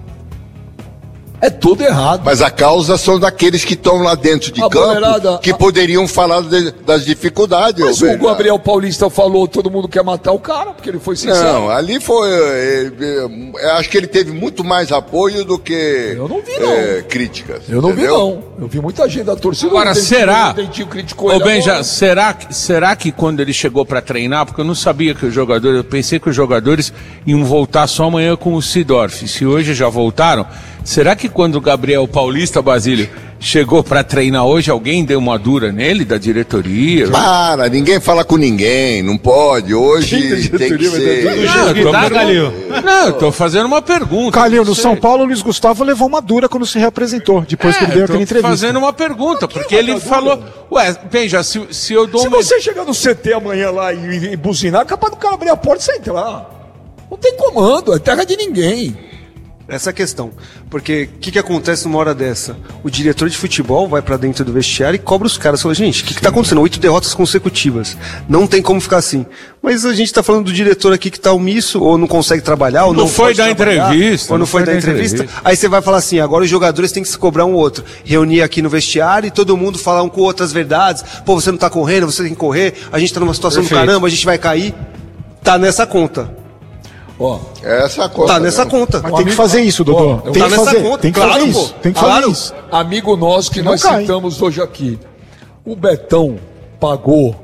É tudo errado. Mas a causa são daqueles que estão lá dentro de campo, que poderiam falar das dificuldades. Mas o Gabriel Paulista falou, todo mundo quer matar o cara, porque ele foi sincero. Não, ali foi... acho que ele teve muito mais apoio do que eu não vi, não. Críticas. Eu não entendeu? vi, não. Eu vi muita gente da torcida. Agora, será? Ô, Benja, será que quando ele chegou para treinar, porque eu não sabia que os jogadores, eu pensei que os jogadores iam voltar só amanhã com o Sidorf. Se hoje já voltaram, será que quando o Gabriel Paulista, Basílio, chegou para treinar hoje, alguém deu uma dura nele, da diretoria? Para, ninguém fala com ninguém, não pode. Hoje tem que ser... Não, eu tô fazendo uma pergunta. Calil, no São Paulo, o Luiz Gustavo levou uma dura quando se reapresentou, depois que ele deu aquela entrevista. Fazendo uma pergunta, porque ele falou... Ué, Benja, se eu dou Se você chegar no CT amanhã lá e buzinar, é capaz do cara abrir a porta e você entrar. Não tem comando, é terra de ninguém. Essa é a questão. Porque o que acontece numa hora dessa? O diretor de futebol vai pra dentro do vestiário e cobra os caras. Fala, gente, o que tá acontecendo? 8 derrotas consecutivas. Não tem como ficar assim. Mas a gente tá falando do diretor aqui que tá omisso, ou não consegue trabalhar, ou não foi da entrevista. Ou não foi da entrevista. Aí você vai falar assim, agora os jogadores têm que se cobrar um outro. Reunir aqui no vestiário e todo mundo falar um com o outro as verdades. Pô, você não tá correndo, você tem que correr. A gente tá numa situação do caramba, a gente vai cair. Tá nessa conta. Ó, essa conta. Tá nessa conta. Mas tem que fazer isso, Dodô. Tem tá que nessa fazer. conta. Tem que Claro, fazer pô. isso. Tem que Claro. fazer isso. amigo nosso que Não nós cai. citamos hoje aqui. O Betão pagou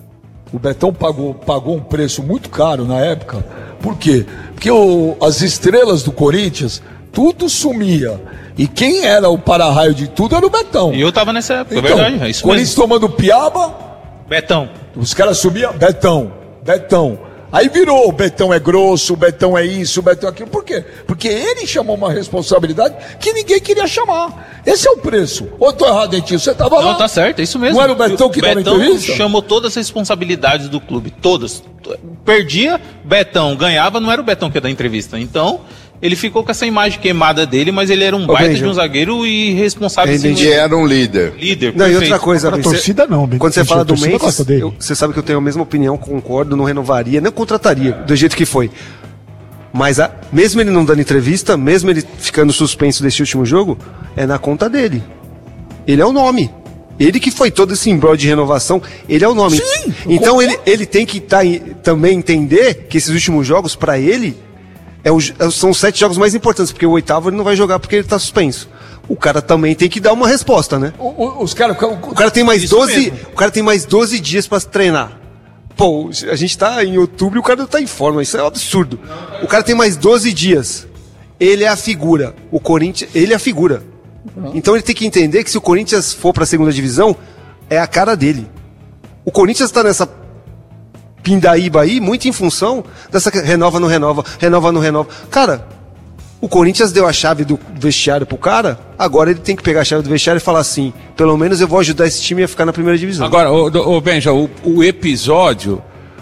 um preço muito caro na época. Por quê? Porque as estrelas do Corinthians, tudo sumia. E quem era o para-raio de tudo era o Betão. E eu tava nessa época, Então, é verdade. É isso Corinthians mesmo. tomando piaba, Betão. os caras subiam, Betão. Aí virou, o Betão é grosso, o Betão é isso, o Betão é aquilo. Por quê? Porque ele chamou uma responsabilidade que ninguém queria chamar. Esse é o preço. Ou eu tô errado, Dentinho? Você tava lá? Não, tá certo, é isso mesmo. Não era o Betão que dava Betão entrevista? chamou todas as responsabilidades do clube, todas. Perdia, Betão ganhava, não era o Betão que ia dar entrevista. Então, ele ficou com essa imagem queimada dele, mas ele era um baita Benja. de um zagueiro e responsável. sim, Que era um líder. líder, Não, e perfeito. outra coisa, Pra Ben, torcida não, Ben. Quando você fala A do torcida Memphis, gosta dele. você sabe que eu tenho a mesma opinião, concordo, não renovaria, nem contrataria, do jeito que foi. Mas mesmo ele não dando entrevista, mesmo ele ficando suspenso desse último jogo, é na conta dele. Ele é o nome. Ele que foi todo esse embrolho de renovação, ele é o nome. Sim, então ele tem que também entender que esses últimos jogos, pra ele, são os 7 jogos mais importantes, porque o 8º ele não vai jogar porque ele tá suspenso. O cara também tem que dar uma resposta, né? Os caras... O cara tem mais Isso 12, mesmo. o cara tem mais 12 dias pra se treinar. Pô, a gente tá em outubro e o cara não tá em forma, isso é um absurdo. O cara tem mais 12 dias. Ele é a figura. O Corinthians, ele é a figura. Então ele tem que entender que se o Corinthians for pra segunda divisão, é a cara dele. O Corinthians tá nessa pindaíba aí, muito em função dessa renova, não renova, renova, não renova. Cara, o Corinthians deu a chave do vestiário pro cara, agora ele tem que pegar a chave do vestiário e falar assim, pelo menos eu vou ajudar esse time a ficar na primeira divisão. Agora, Benja, o episódio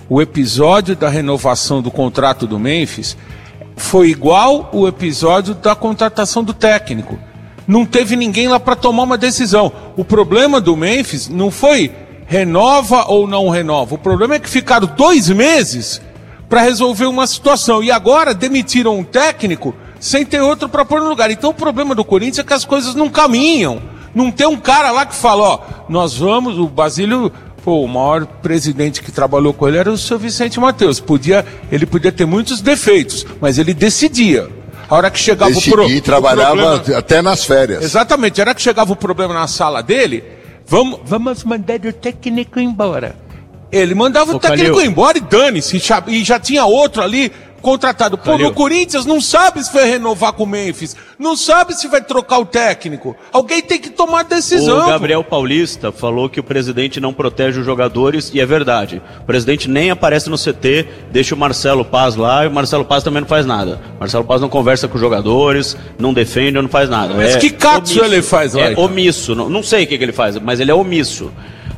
da renovação do contrato do Memphis foi igual o episódio da contratação do técnico. Não teve ninguém lá para tomar uma decisão. O problema do Memphis não foi renova ou não renova. O problema é que ficaram 2 meses para resolver uma situação. E agora demitiram um técnico sem ter outro para pôr no lugar. Então o problema do Corinthians é que as coisas não caminham. Não tem um cara lá que fala, ó, nós vamos, o Basílio, pô, o maior presidente que trabalhou com ele era o seu Vicente Mateus. Ele podia ter muitos defeitos, mas ele decidia. A hora que chegava E trabalhava até nas férias. Exatamente, a hora que chegava o problema na sala dele, vamos mandar o técnico embora. Ele mandava o técnico Calil. embora e dane-se, e já tinha outro ali contratado. Pô, Calil. no Corinthians não sabe se vai renovar com o Memphis, não sabe se vai trocar o técnico. Alguém tem que tomar decisão. O Gabriel Paulista falou que o presidente não protege os jogadores, e é verdade. O presidente nem aparece no CT, deixa o Marcelo Paz lá, e o Marcelo Paz também não faz nada. O Marcelo Paz não conversa com os jogadores, não defende, não faz nada. Mas que cato ele faz lá, É então? omisso, não sei o que ele faz, mas ele é omisso.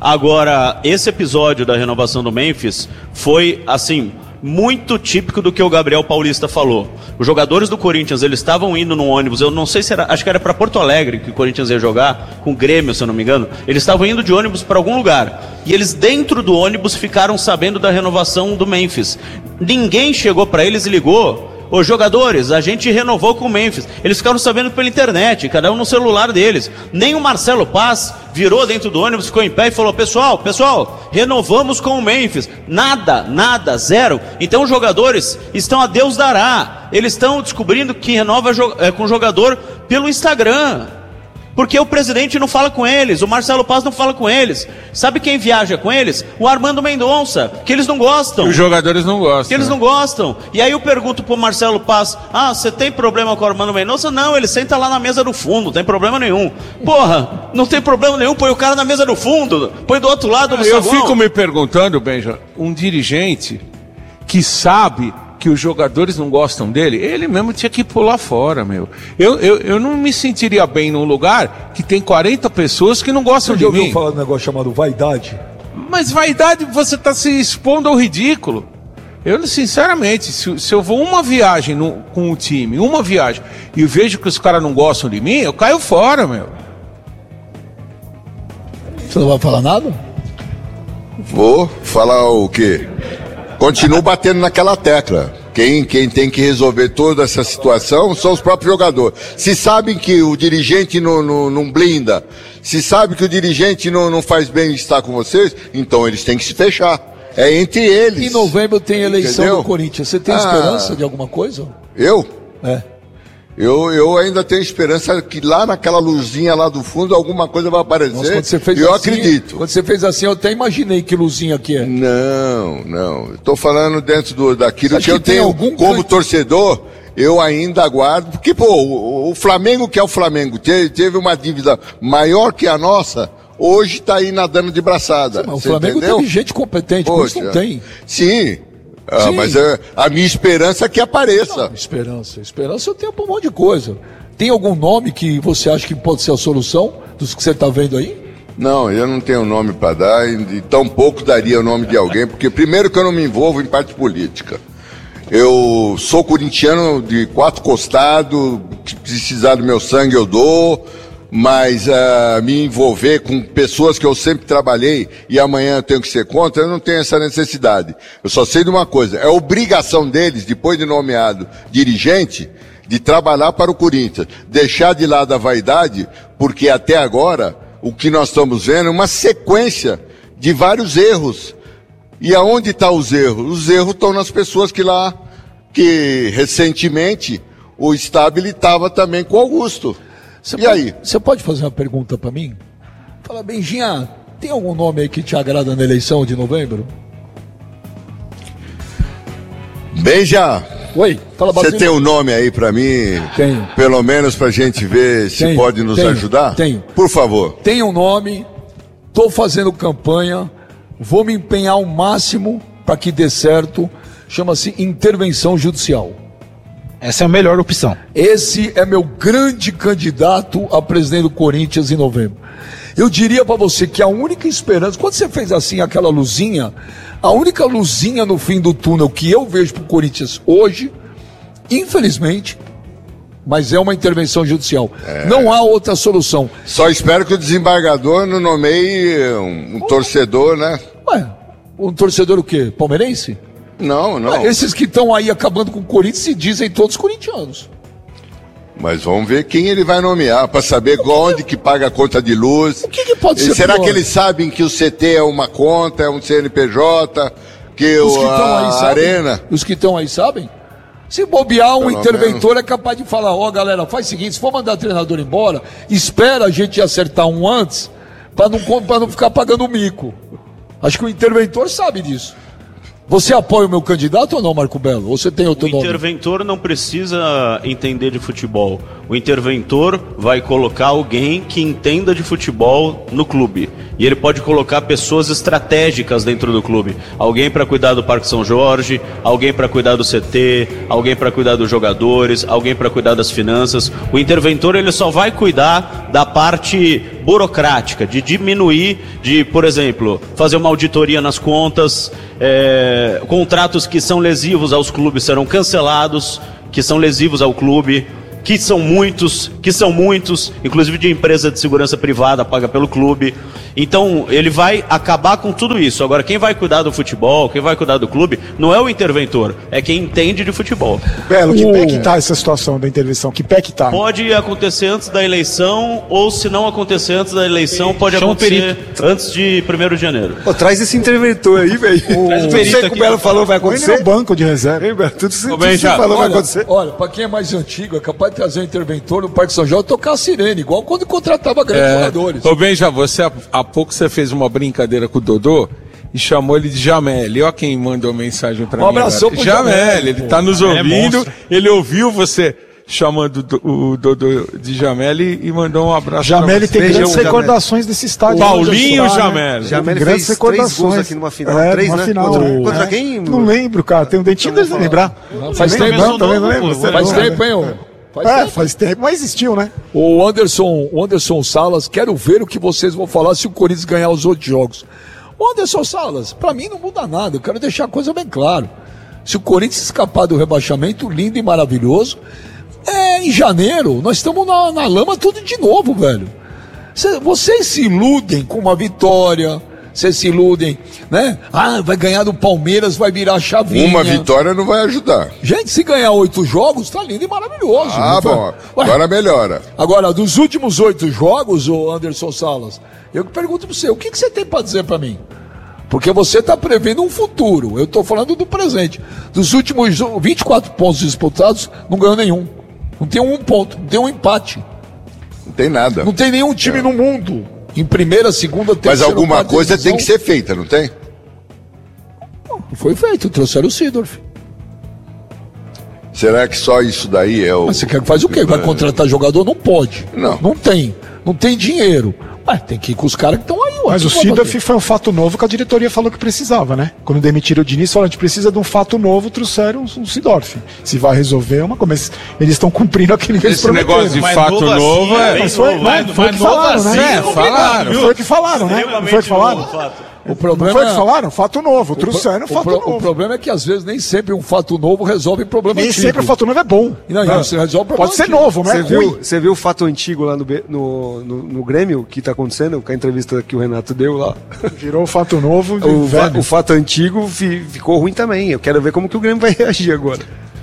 Agora, esse episódio da renovação do Memphis foi, assim, muito típico do que o Gabriel Paulista falou. Os jogadores do Corinthians, eles estavam indo no ônibus, eu não sei se era, acho que era para Porto Alegre que o Corinthians ia jogar, com o Grêmio, se eu não me engano. Eles estavam indo de ônibus para algum lugar. E eles dentro do ônibus ficaram sabendo da renovação do Memphis. Ninguém chegou para eles e ligou: os jogadores, a gente renovou com o Memphis. Eles ficaram sabendo pela internet, cada um no celular deles. Nem o Marcelo Paz virou dentro do ônibus, ficou em pé e falou: pessoal, renovamos com o Memphis. Nada, zero. Então os jogadores estão a Deus dará. Eles estão descobrindo que renova com o jogador pelo Instagram. Porque o presidente não fala com eles, o Marcelo Paz não fala com eles. Sabe quem viaja com eles? O Armando Mendonça, que eles não gostam. Os jogadores não gostam. Que eles não gostam. E aí eu pergunto pro Marcelo Paz: você tem problema com o Armando Mendonça? Não, ele senta lá na mesa do fundo, não tem problema nenhum. Porra, não tem problema nenhum, põe o cara na mesa do fundo, põe do outro lado no Eu saguão. fico me perguntando, Benja, um dirigente que sabe que os jogadores não gostam dele, ele mesmo tinha que pular fora, meu. Eu não me sentiria bem num lugar que tem 40 pessoas que não gostam Você de já mim. ouviu falar de um negócio chamado vaidade? Mas vaidade, você está se expondo ao ridículo. Eu, sinceramente, se eu vou uma viagem com o time, uma viagem, e eu vejo que os caras não gostam de mim, eu caio fora, meu. Você não vai falar nada? Vou falar o quê? Continuo batendo naquela tecla. Quem tem que resolver toda essa situação são os próprios jogadores. Se sabem que o dirigente não blinda, se sabe que o dirigente não faz bem estar com vocês, então eles têm que se fechar. É entre eles. Em novembro tem eleição Entendeu? do Corinthians. Você tem esperança de alguma coisa? Eu? É. Eu ainda tenho esperança que lá naquela luzinha lá do fundo alguma coisa vai aparecer. Nossa, quando você fez eu assim, acredito. Quando você fez assim, eu até imaginei que luzinha que é. Não. Eu tô falando dentro daquilo Acho que eu que tem tenho algum como torcedor. Eu ainda aguardo, porque, pô, o Flamengo, que é o Flamengo, teve uma dívida maior que a nossa, hoje tá aí nadando de braçada. Mas o Você Flamengo entendeu? teve gente competente, por isso não tem. Sim. Sim. Mas a minha esperança é que apareça. Esperança eu tenho pra um monte de coisa. Tem algum nome que você acha que pode ser a solução dos que você tá vendo aí? Não, eu não tenho nome para dar, e tampouco daria o nome de alguém, porque primeiro que eu não me envolvo em parte política. Eu sou corintiano de 4 costados, se precisar do meu sangue eu dou, mas me envolver com pessoas que eu sempre trabalhei e amanhã eu tenho que ser contra, eu não tenho essa necessidade. Eu só sei de uma coisa: é obrigação deles, depois de nomeado dirigente, de trabalhar para o Corinthians, deixar de lado a vaidade, porque até agora o que nós estamos vendo é uma sequência de vários erros. E aonde estão os erros? Os erros estão nas pessoas que recentemente o Stabile estava também com o Augusto. Aí? Você pode fazer uma pergunta pra mim? Fala, Benjinha, tem algum nome aí que te agrada na eleição de novembro? Benja, Oi, fala, você Basílio. tem um nome aí pra mim? Tenho. Pelo menos pra gente ver se pode nos ajudar? Tenho. Por favor. Tem um nome, tô fazendo campanha, vou me empenhar ao máximo para que dê certo, chama-se intervenção judicial. Essa é a melhor opção. Esse é meu grande candidato a presidente do Corinthians em novembro. Eu diria para você que a única esperança, quando você fez assim aquela luzinha, a única luzinha no fim do túnel que eu vejo pro Corinthians hoje, infelizmente, mas é uma intervenção judicial. Não há outra solução. Só espero que o desembargador não nomeie um torcedor, né? Ué, um torcedor o quê? Palmeirense? Não. Esses que estão aí acabando com o Corinthians se dizem todos corintianos. Mas vamos ver quem ele vai nomear, para saber onde que paga a conta de luz. O que pode ser Será pior? que eles sabem que o CT é uma conta, é um CNPJ, que Os que estão aí a sabem? Arena... Os que estão aí sabem? Se bobear, um Pelo interventor é capaz de falar: ó, galera, faz o seguinte, se for mandar treinador embora, espera a gente acertar um antes, para não ficar pagando mico. Acho que o interventor sabe disso. Você apoia o meu candidato ou não, Marco Belo? Ou você tem outro O nome? interventor não precisa entender de futebol. O interventor vai colocar alguém que entenda de futebol no clube. E ele pode colocar pessoas estratégicas dentro do clube. Alguém para cuidar do Parque São Jorge, alguém para cuidar do CT, alguém para cuidar dos jogadores, alguém para cuidar das finanças. O interventor ele só vai cuidar da parte burocrática, de diminuir, de, por exemplo, fazer uma auditoria nas contas, contratos que são lesivos aos clubes serão cancelados, que são lesivos ao clube, que são muitos, inclusive de empresa de segurança privada paga pelo clube. Então, ele vai acabar com tudo isso. Agora, quem vai cuidar do futebol, quem vai cuidar do clube, não é o interventor, é quem entende de futebol. Belo, que pé que tá essa situação da intervenção? Que pé que tá? Pode acontecer antes da eleição, ou se não acontecer antes da eleição, pode acontecer antes de 1º de janeiro. Pô, traz esse interventor aí, velho. Não sei o que o Belo falou vai Põe acontecer. no banco de reserva. Hein, Belo? Tudo que você falou vai acontecer. Olha, pra quem é mais antigo, é capaz de trazer um interventor no Parque São João e tocar a sirene, igual quando contratava grandes jogadores. Ô Benja, há pouco você fez uma brincadeira com o Dodô e chamou ele de Jamel. Olha quem mandou mensagem pra mim. Um abração pro Jamel, ele tá nos ouvindo, monstro. ele ouviu você chamando o Dodô de Jamel e mandou um abraço. Jamel tem Beijão, grandes Jamel. recordações desse estádio. Paulinho Onde Jamel. Jamel grandes fez 3 gols aqui numa final. 3, numa né? final. Contra quem? Não lembro, cara. Tem um dentinho dele pra lembrar. Faz Você tempo, lembra? não, Também não não, lembro. pô, Você Faz não, tempo, né? hein, ô? Faz tempo, mas existiu, né? O Anderson Salas, quero ver o que vocês vão falar se o Corinthians ganhar os outros jogos. O Anderson Salas, pra mim não muda nada, eu quero deixar a coisa bem clara. Se o Corinthians escapar do rebaixamento, lindo e maravilhoso, em janeiro nós estamos na lama tudo de novo, velho. Vocês se iludem com uma vitória, vocês se iludem, né? Vai ganhar do Palmeiras, vai virar a chavinha. Uma vitória não vai ajudar. Gente, se ganhar 8 jogos, tá lindo e maravilhoso. Ah, Não foi? bom. Ué, Agora melhora. Agora, dos últimos 8 jogos, ô Anderson Salas, eu pergunto pra você, o que você tem pra dizer pra mim? Porque você tá prevendo um futuro, eu tô falando do presente. Dos últimos 24 pontos disputados, não ganhou nenhum. Não tem um ponto, não tem um empate. Não tem nada. Não tem nenhum time no mundo. Em primeira, segunda, Mas terceira, alguma quarta coisa divisão. tem que ser feita, não tem? Foi feito, trouxeram o Seedorf. Será que só isso daí é o... Mas você quer que faz o quê? Vai contratar jogador? Não pode. Não. Não tem dinheiro. Mas tem que ir com os caras que estão aí. Ué. Mas o Que pode Seedorf fazer? foi um fato novo que a diretoria falou que precisava, né? Quando demitiram o Diniz, falaram, a gente precisa de um fato novo, trouxeram um Seedorf. Se vai resolver, é uma coisa. Eles estão cumprindo aquilo que eles Esse prometeram. negócio de Mas fato novo novo assim, é... bem Mas foi, novo, né? mas Foi o que novo falaram, assim, né? é complicado, viu? Foi o que falaram, né? Não foi o que falaram? Extremamente novo, fato. O Não problema, foi o que falaram? Fato novo. Trouxeram fato o novo. problema é que às vezes nem sempre um fato novo resolve problema Nem antigo. sempre o fato novo é bom. Não, você resolve problema Pode ser antigo. novo, mas é ruim. Você viu o fato antigo lá no Grêmio que tá acontecendo? Com a entrevista que o Renato deu lá. Virou o fato novo. O fato antigo ficou ruim também. Eu quero ver como que o Grêmio vai reagir agora.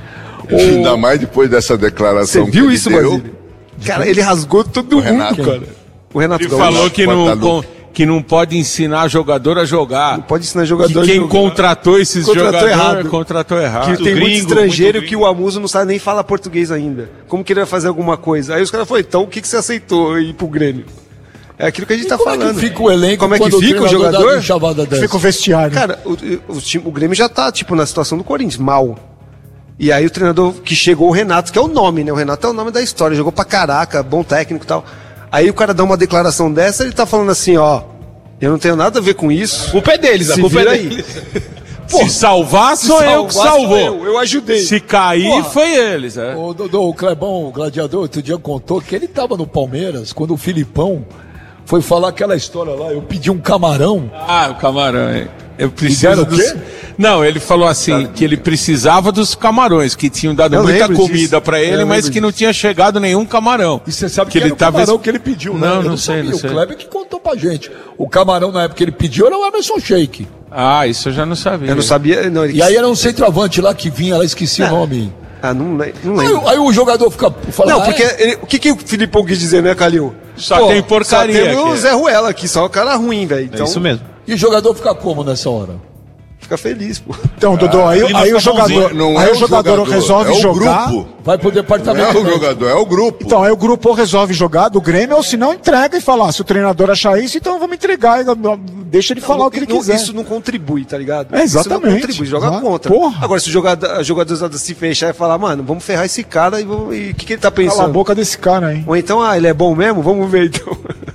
Ainda mais depois dessa Você declaração que viu ele isso, deu. Basílio? Cara, ele rasgou todo mundo, Renato. cara. O Renato Ele Gaúcho. falou que Guadalupe. que não pode ensinar jogador a jogar. Não pode ensinar jogador Que a quem jogar. contratou esses Contratou jogadores errado. contratou errado. Que tem muito gringo, estrangeiro muito que o Amuso não sabe nem falar português ainda. Como que ele vai fazer alguma coisa? Aí os caras falaram, então o que você aceitou ir pro Grêmio? É aquilo que a gente tá Como é falando. que fica o elenco Como é que quando fica o treinador dá jogador? uma chavada dessa? Fica o vestiário. Cara, o Grêmio já tá, tipo, na situação do Corinthians, mal. E aí o treinador que chegou, o Renato, que é o nome, né? O Renato é o nome da história, jogou pra caraca, bom técnico e tal. Aí o cara dá uma declaração dessa, ele tá falando assim, ó, eu não tenho nada a ver com isso. A culpa é deles, a Se culpa é vira deles. Se salvar, sou eu que salvar, sou salvou. eu ajudei. Se cair, Porra. foi eles. É. O Dodô, o Clebão, o gladiador, outro dia contou que ele tava no Palmeiras quando o Filipão foi falar aquela história lá, eu pedi um camarão. Ah, o camarão, hein? Eu deram preciso o quê? Não, ele falou assim, que ele precisava dos camarões, que tinham dado Eu muita lembro comida disso. pra ele, Eu mas lembro que não tinha chegado nenhum camarão. E você sabe que que era ele o tava camarão que ele pediu, né? Não, Eu não sei, sabia. não sei. O Kleber que contou pra gente. O camarão na época que ele pediu era o Emerson Sheik. Ah, isso eu já não sabia. Eu não sabia, não, ele E aí era um centroavante lá que vinha, lá esqueci o nome. não lembro. Aí o jogador fica falando. Não, porque o que o Filipão quis dizer, né, Calil? Só tem porcaria Só tem o aqui. Zé Ruela aqui, só o cara ruim, velho. Então, É isso mesmo. E o jogador fica como nessa hora? fica feliz, pô. Então, Dodô, aí ele o jogador, Não aí é o jogador resolve é o jogar. grupo. Vai pro Não departamento é o médico. jogador, é o grupo. Então, aí o grupo ou resolve jogar do Grêmio, ou se não, entrega e fala, se o treinador achar isso, então vamos entregar, deixa ele falar o que ele quiser. Isso não contribui, tá ligado? É, exatamente. Isso não contribui, joga Exato. contra. Porra. Agora, se o jogador se fechar e falar, mano, vamos ferrar esse cara e o que ele tá Cala a pensando? boca desse cara aí. Ou então, ele é bom mesmo? Vamos ver então.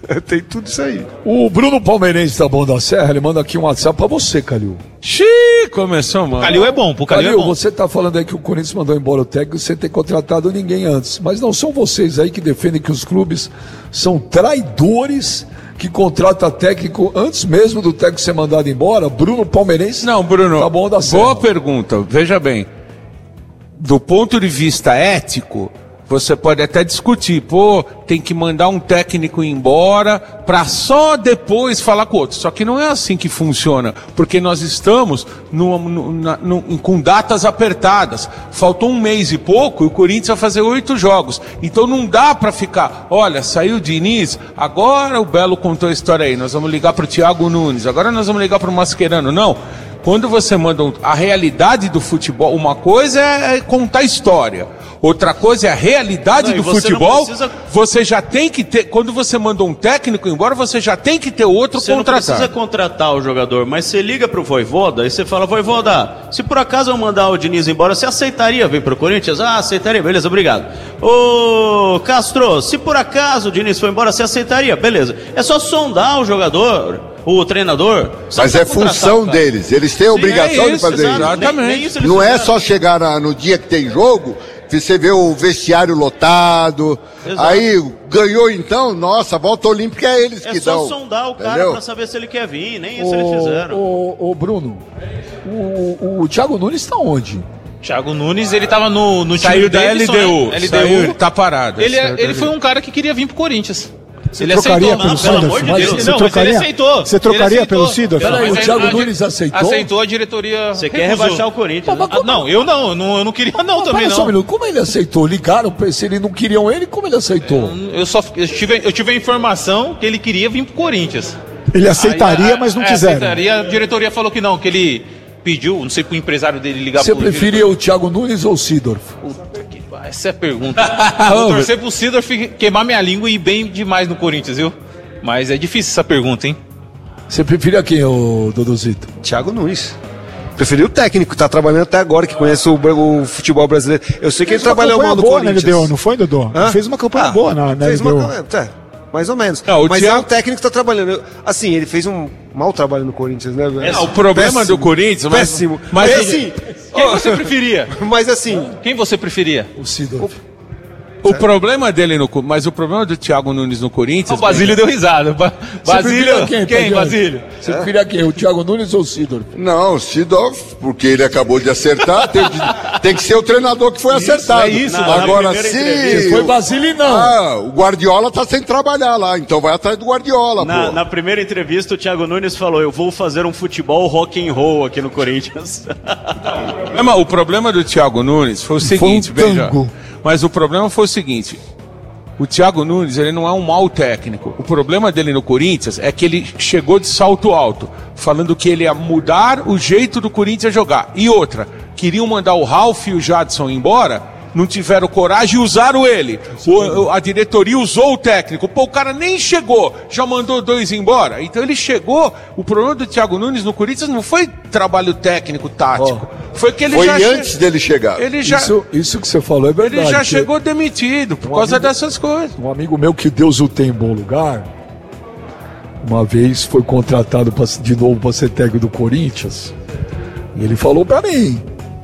Tem tudo isso aí. O Bruno Palmeirense da Bom da Serra, ele manda aqui um WhatsApp pra você, Calil. Xiii, começou, mano. Calil é bom, pro Calil é Calil, bom. você tá falando aí que o Corinthians mandou embora o técnico sem ter contratado ninguém antes. Mas não são vocês aí que defendem que os clubes são traidores que contratam técnico antes mesmo do técnico ser mandado embora? Bruno Palmeirense Não, Bruno, da Bom da Serra. boa pergunta. Veja bem, do ponto de vista ético, você pode até discutir, tem que mandar um técnico embora para só depois falar com o outro. Só que não é assim que funciona, porque nós estamos com datas apertadas. Faltou 1 mês e pouco e o Corinthians vai fazer 8 jogos. Então não dá para ficar, olha, saiu o Diniz, agora o Belo contou a história aí, nós vamos ligar para o Thiago Nunes, agora nós vamos ligar para o Mascherano. Não. Quando você manda a realidade do futebol, uma coisa é contar história, outra coisa é a realidade do futebol. Você já tem que ter, quando você manda um técnico embora, você já tem que ter outro contratado. Você não precisa contratar o jogador, mas você liga pro Vojvoda e você fala, Vojvoda, se por acaso eu mandar o Diniz embora, você aceitaria vir pro Corinthians? Ah, aceitaria, beleza, obrigado. Ô, Castro, se por acaso o Diniz for embora, você aceitaria? Beleza. É só sondar o jogador, o treinador. Mas é função deles, eles têm a obrigação de fazer isso. Exatamente. Não é só chegar no dia que tem jogo, você vê o vestiário lotado, aí ganhou então, nossa, a volta olímpica é eles que dão. É só sondar o cara pra saber se ele quer vir, nem isso eles fizeram. Ô Bruno, o Thiago Nunes está onde? Thiago Nunes, ele tava no Saiu time da dele, LDU. LDU. Saiu, ele tá parado. Ele foi um cara que queria vir pro Corinthians. Você trocaria pelo Sidorf? Você trocaria pelo Sidorf? Peraí, o Thiago Nunes aceitou? Aceitou, a diretoria. Você quer rebaixar o Corinthians? Mas Não, eu não queria não também Só um não. minuto, como ele aceitou? Ligaram pra ele, se eles não queriam ele, como ele aceitou? Eu tive a informação que ele queria vir pro Corinthians. Ele aceitaria, mas não quiseram. Aceitaria, a diretoria falou que não, que ele pediu, não sei, pro empresário dele ligar Você pro preferia o Thiago Nunes ou o Sidorf? Puta que pariu, essa é a pergunta. Vou torcer pro Sidorf queimar minha língua e ir bem demais no Corinthians, viu? Mas é difícil essa pergunta, hein? Você preferia quem, ô Dodozito? Thiago Nunes. Preferi o técnico, que tá trabalhando até agora, que conhece o futebol brasileiro. Eu sei que ele trabalhou mal no Corinthians. Na LDU, não foi, Dodô? Ele fez uma campanha boa na LDU. Mais ou menos. Não, mas Thiago... é um técnico que tá trabalhando. Assim, ele fez um mau trabalho no Corinthians, né? O problema do Corinthians... Péssimo. Mas assim... Quem você preferia? Mas assim... Quem você preferia? O Sidorf. O problema dele mas o problema do Thiago Nunes no Corinthians... O Basílio deu risada. Basílio, quem Basílio? Você preferia quem? O Thiago Nunes ou o Sidorf? Não, o Sidorf, porque ele acabou de acertar, tem que ser o treinador que foi acertado. É isso, agora se... Foi Basílio, não. Ah, o Guardiola tá sem trabalhar lá, então vai atrás do Guardiola, pô. Na primeira entrevista, o Thiago Nunes falou, eu vou fazer um futebol rock and roll aqui no Corinthians. O problema do Thiago Nunes foi o seguinte, veja... Mas o problema foi o seguinte, o Thiago Nunes, ele não é um mau técnico. O problema dele no Corinthians é que ele chegou de salto alto, falando que ele ia mudar o jeito do Corinthians jogar. E outra, queriam mandar o Ralf e o Jadson embora, não tiveram coragem e usaram ele. A diretoria usou o técnico. Pô, o cara nem chegou, já mandou 2 embora. Então ele chegou, o problema do Thiago Nunes no Corinthians não foi trabalho técnico, tático. Foi que ele antes dele chegar. Ele já, isso que você falou é verdade. Ele já chegou demitido por causa dessas coisas. Um amigo meu, que Deus o tem em bom lugar, uma vez foi contratado de novo para ser técnico do Corinthians. E ele falou para mim,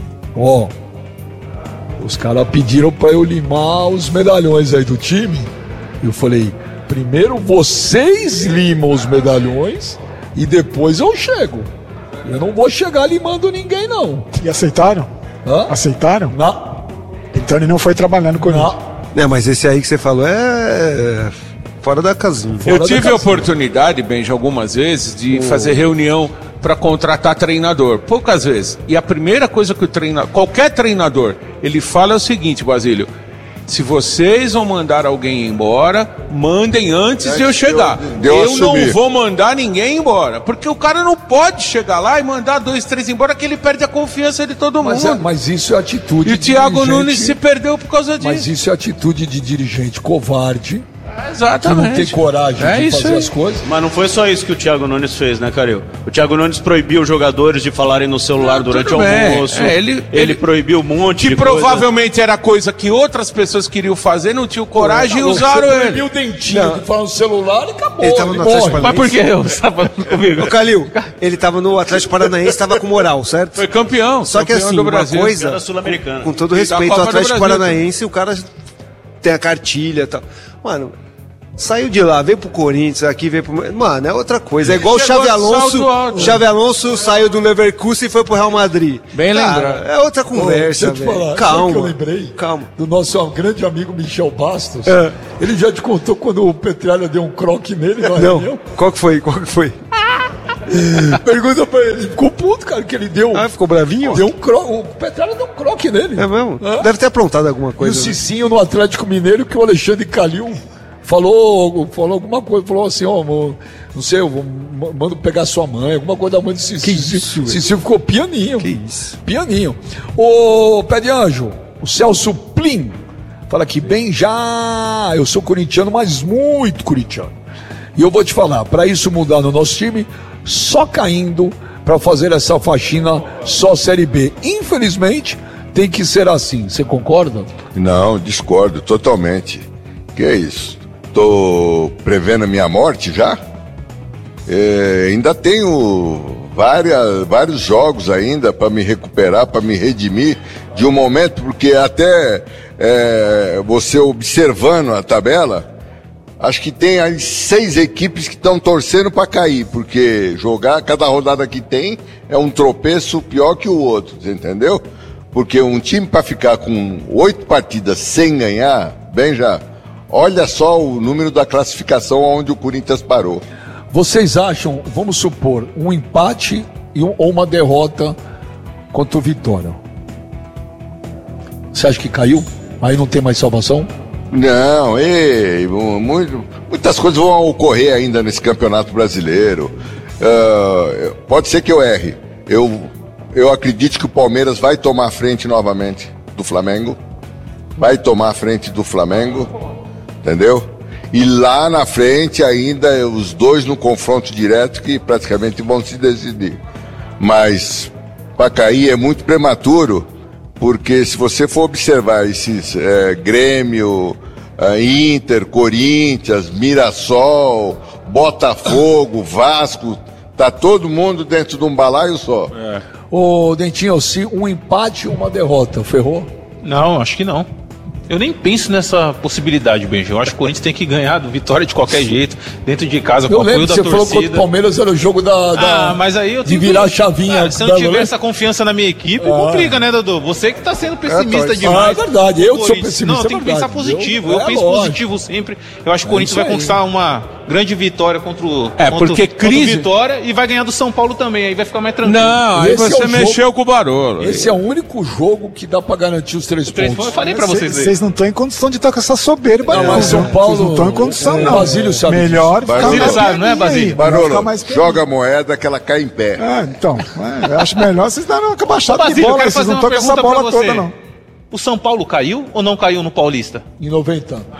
os caras pediram para eu limar os medalhões aí do time. Eu falei, primeiro vocês limam os medalhões e depois eu chego. Eu não vou chegar limando ninguém, não. E aceitaram? Aceitaram? Não. Então ele não foi trabalhando com ele. Não, mas esse aí que você falou é fora da casinha. Eu tive a oportunidade, Benji, algumas vezes, de fazer reunião para contratar treinador. Poucas vezes. E a primeira coisa que qualquer treinador, ele fala é o seguinte, Basílio. Se vocês vão mandar alguém embora, mandem antes de eu chegar. Eu não vou mandar ninguém embora. Porque o cara não pode chegar lá e mandar 2, 3 embora, que ele perde a confiança de todo mundo. Mas isso é atitude de dirigente. E o Thiago Nunes se perdeu por causa disso. Mas isso é atitude de dirigente covarde, Que não tem coragem de fazer as coisas. Mas não foi só isso que o Thiago Nunes fez, né, Caril? O Thiago Nunes proibiu os jogadores de falarem no celular durante o almoço. Ele proibiu um monte de coisa. Que provavelmente era coisa que outras pessoas queriam fazer, não tinham coragem e usaram ele. Proibiu o Dentinho de falar no celular e acabou. Ele tava no Atlético Paranaense. Mas por que eu estava comigo? Ô, Calil, ele tava no Atlético Paranaense, estava com moral, certo? Foi campeão. Só que campeão assim, do uma Brasil. coisa, Sul-Americana. com todo E respeito da ao Copa do Atlético Brasil Paranaense, o cara tem a cartilha e tal. Mano, saiu de lá, veio pro Corinthians, aqui veio pro... Mano, é outra coisa. É igual o Chegou Xavi de salto alto. Xavi Alonso saiu do Leverkusen e foi pro Real Madrid. Bem Cara, lembrado. é outra conversa, Deixa eu te velho. falar, sabe Calma. que eu lembrei? Calma. Do nosso grande amigo Michel Bastos. É. Ele já te contou quando o Petralha deu um croque nele na Não, reunião? qual que foi? Pergunta pra ele. Ficou puto, cara, que ele deu. Ah, ficou bravinho? Deu um croque. O Petralha deu um croque nele. É mesmo? É. Deve ter aprontado alguma E o coisa. né? Cicinho no Atlético Mineiro, que o Alexandre Calil falou alguma coisa, falou assim, ó, não sei, eu mando pegar sua mãe, alguma coisa da mãe do Cicinho. Que isso, velho? Cicinho ficou pianinho. Que isso? Pianinho. Ô, Pé de Anjo, o Celso Plim fala aqui, eu sou corintiano, mas muito corintiano. E eu vou te falar, para isso mudar no nosso time, só caindo para fazer essa faxina só Série B. Infelizmente, tem que ser assim. Você concorda? Não, discordo totalmente. Que é isso? Tô prevendo a minha morte já? Ainda tenho vários jogos ainda para me recuperar, para me redimir de um momento, porque até você observando a tabela, acho que tem aí 6 equipes que estão torcendo para cair, porque cada rodada que tem é um tropeço pior que o outro, você entendeu? Porque um time para ficar com 8 partidas sem ganhar, olha só o número da classificação onde o Corinthians parou. Vocês acham, vamos supor, um empate ou uma derrota contra o Vitória? Você acha que caiu? Aí não tem mais salvação? Não, muitas coisas vão ocorrer ainda nesse Campeonato Brasileiro. Pode ser que eu erre. Eu acredito que o Palmeiras vai tomar a frente novamente do Flamengo. Vai tomar a frente do Flamengo, entendeu? E lá na frente ainda os dois no confronto direto que praticamente vão se decidir. Mas para cair é muito prematuro, porque se você for observar esses Grêmio, Inter, Corinthians, Mirassol, Botafogo, Vasco, tá todo mundo dentro de um balaio só. Ô, Dentinho, se um empate ou uma derrota, ferrou? Não, acho que não. Eu nem penso nessa possibilidade, Benji. Eu acho que o Corinthians tem que ganhar do Vitória de qualquer jeito, dentro de casa, com o apoio da torcida. Eu lembro que você falou que o Palmeiras era o jogo mas aí eu de virar a chavinha. Se eu não tiver essa confiança na minha equipe, complica, né, Dudu? Você que tá sendo pessimista demais. É verdade, eu sou pessimista. Não, tem que pensar positivo. Eu penso positivo sempre. Eu acho que o Corinthians vai conquistar uma grande vitória contra o Vitória e vai ganhar do São Paulo também. Aí vai ficar mais tranquilo. Não, aí você mexeu com o Barolo. Esse é o único jogo que dá pra garantir os 3 pontos. Eu falei pra vocês aí. Vocês não estão em condição de estar com essa soberba, não. Mas São Paulo... Vocês não estão em condição, não. Basílio sabe. Melhor Basílio sabe, não é, Basílio? Barolo, joga a moeda que ela cai em pé. Então, eu acho melhor vocês darem uma baixada de Basílio, bola. Vocês não estão com essa bola toda, não. O São Paulo caiu ou não caiu no Paulista? Em 90 anos.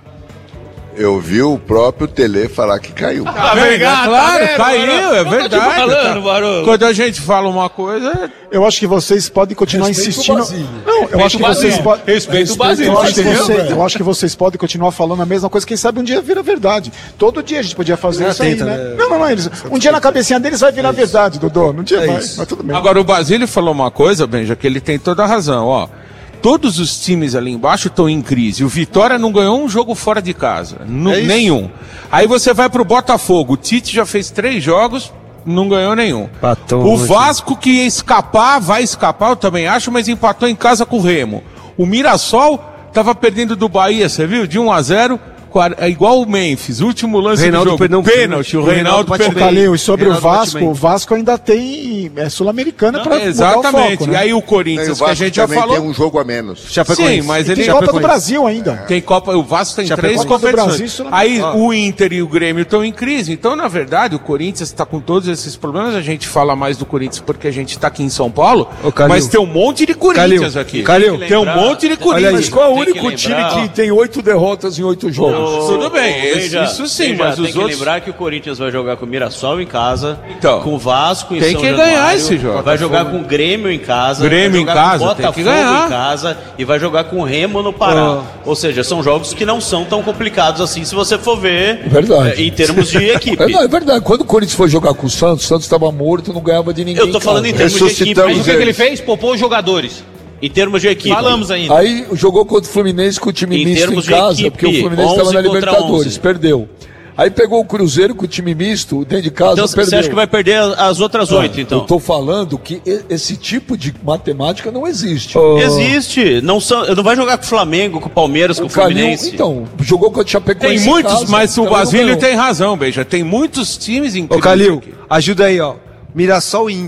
Eu vi o próprio Tele falar que caiu. Claro, caiu, é verdade. Falando, Barolo. Quando a gente fala uma coisa... Eu acho que vocês podem continuar insistindo. Não, eu acho que vocês podem. Respeito o Basílio. Eu acho que vocês podem continuar falando a mesma coisa. Quem sabe um dia vira verdade. Todo dia a gente podia fazer isso aí, né? Não. Um dia na cabecinha deles vai virar verdade, Dodô. Um dia vai, mas tudo bem. Agora o Basílio falou uma coisa, Benja, que ele tem toda a razão, ó. Todos os times ali embaixo estão em crise. O Vitória não ganhou um jogo fora de casa. Nenhum. Aí você vai pro Botafogo. O Tite já fez 3 jogos, não ganhou nenhum. O Vasco que ia escapar, vai escapar, eu também acho, mas empatou em casa com o Remo. O Mirassol tava perdendo do Bahia, você viu? De 1-0. É igual o Memphis, último lance Reinaldo do jogo. Pênalti, o Reinaldo perdeu. E sobre o Vasco ainda tem Sul-Americana para exatamente. Mudar o foco, né? E aí o Corinthians, que a gente já falou, tem um jogo a menos. Sim, mas ele tem Copa do Brasil ainda. Tem Copa, o Vasco tem 3 competições. Aí o Inter e o Grêmio estão em crise. Então, na verdade, o Corinthians está com todos esses problemas. A gente fala mais do Corinthians porque a gente está aqui em São Paulo, mas tem um monte de Corinthians aqui. Tem um monte de Corinthians. Mas qual é o único time que tem 8 derrotas em 8 jogos? Tudo bem, Veja, isso sim, veja, mas tem os que outros... lembrar que o Corinthians vai jogar com o Mirassol em casa, Então, com o Vasco em tem São que Januário, ganhar esse jogo. vai jogar com o Grêmio em casa, Grêmio vai em jogar casa, com o tem que Botafogo ganhar. em casa e vai jogar com o Remo no Pará. Ou seja, são jogos que não são tão complicados assim se você for ver Verdade. em termos de equipe. É verdade. Quando o Corinthians foi jogar com o Santos estava morto, não ganhava de ninguém. Eu tô falando em termos de equipe. Ressuscitamos Mas o que ele fez? Poupou os jogadores. Em termos de equipe. Falamos ainda. Aí jogou contra o Fluminense com o time Em misto em termos de casa, equipe, porque o Fluminense 11 estava na contra Libertadores, 11. perdeu. Aí pegou o Cruzeiro com o time misto, dentro de casa, Então perdeu. você acha que vai perder as outras 8, então? Eu tô falando que esse tipo de matemática não existe. Existe. Não vai jogar com o Flamengo, com o Palmeiras, com o Fluminense. Então, jogou contra o Chapecoense Tem em muitos, casa, mas o também não Basílio ganhou. tem razão, Beija. Tem muitos times Ô, incríveis Calil, aqui. ajuda aí, ó. Mirassol e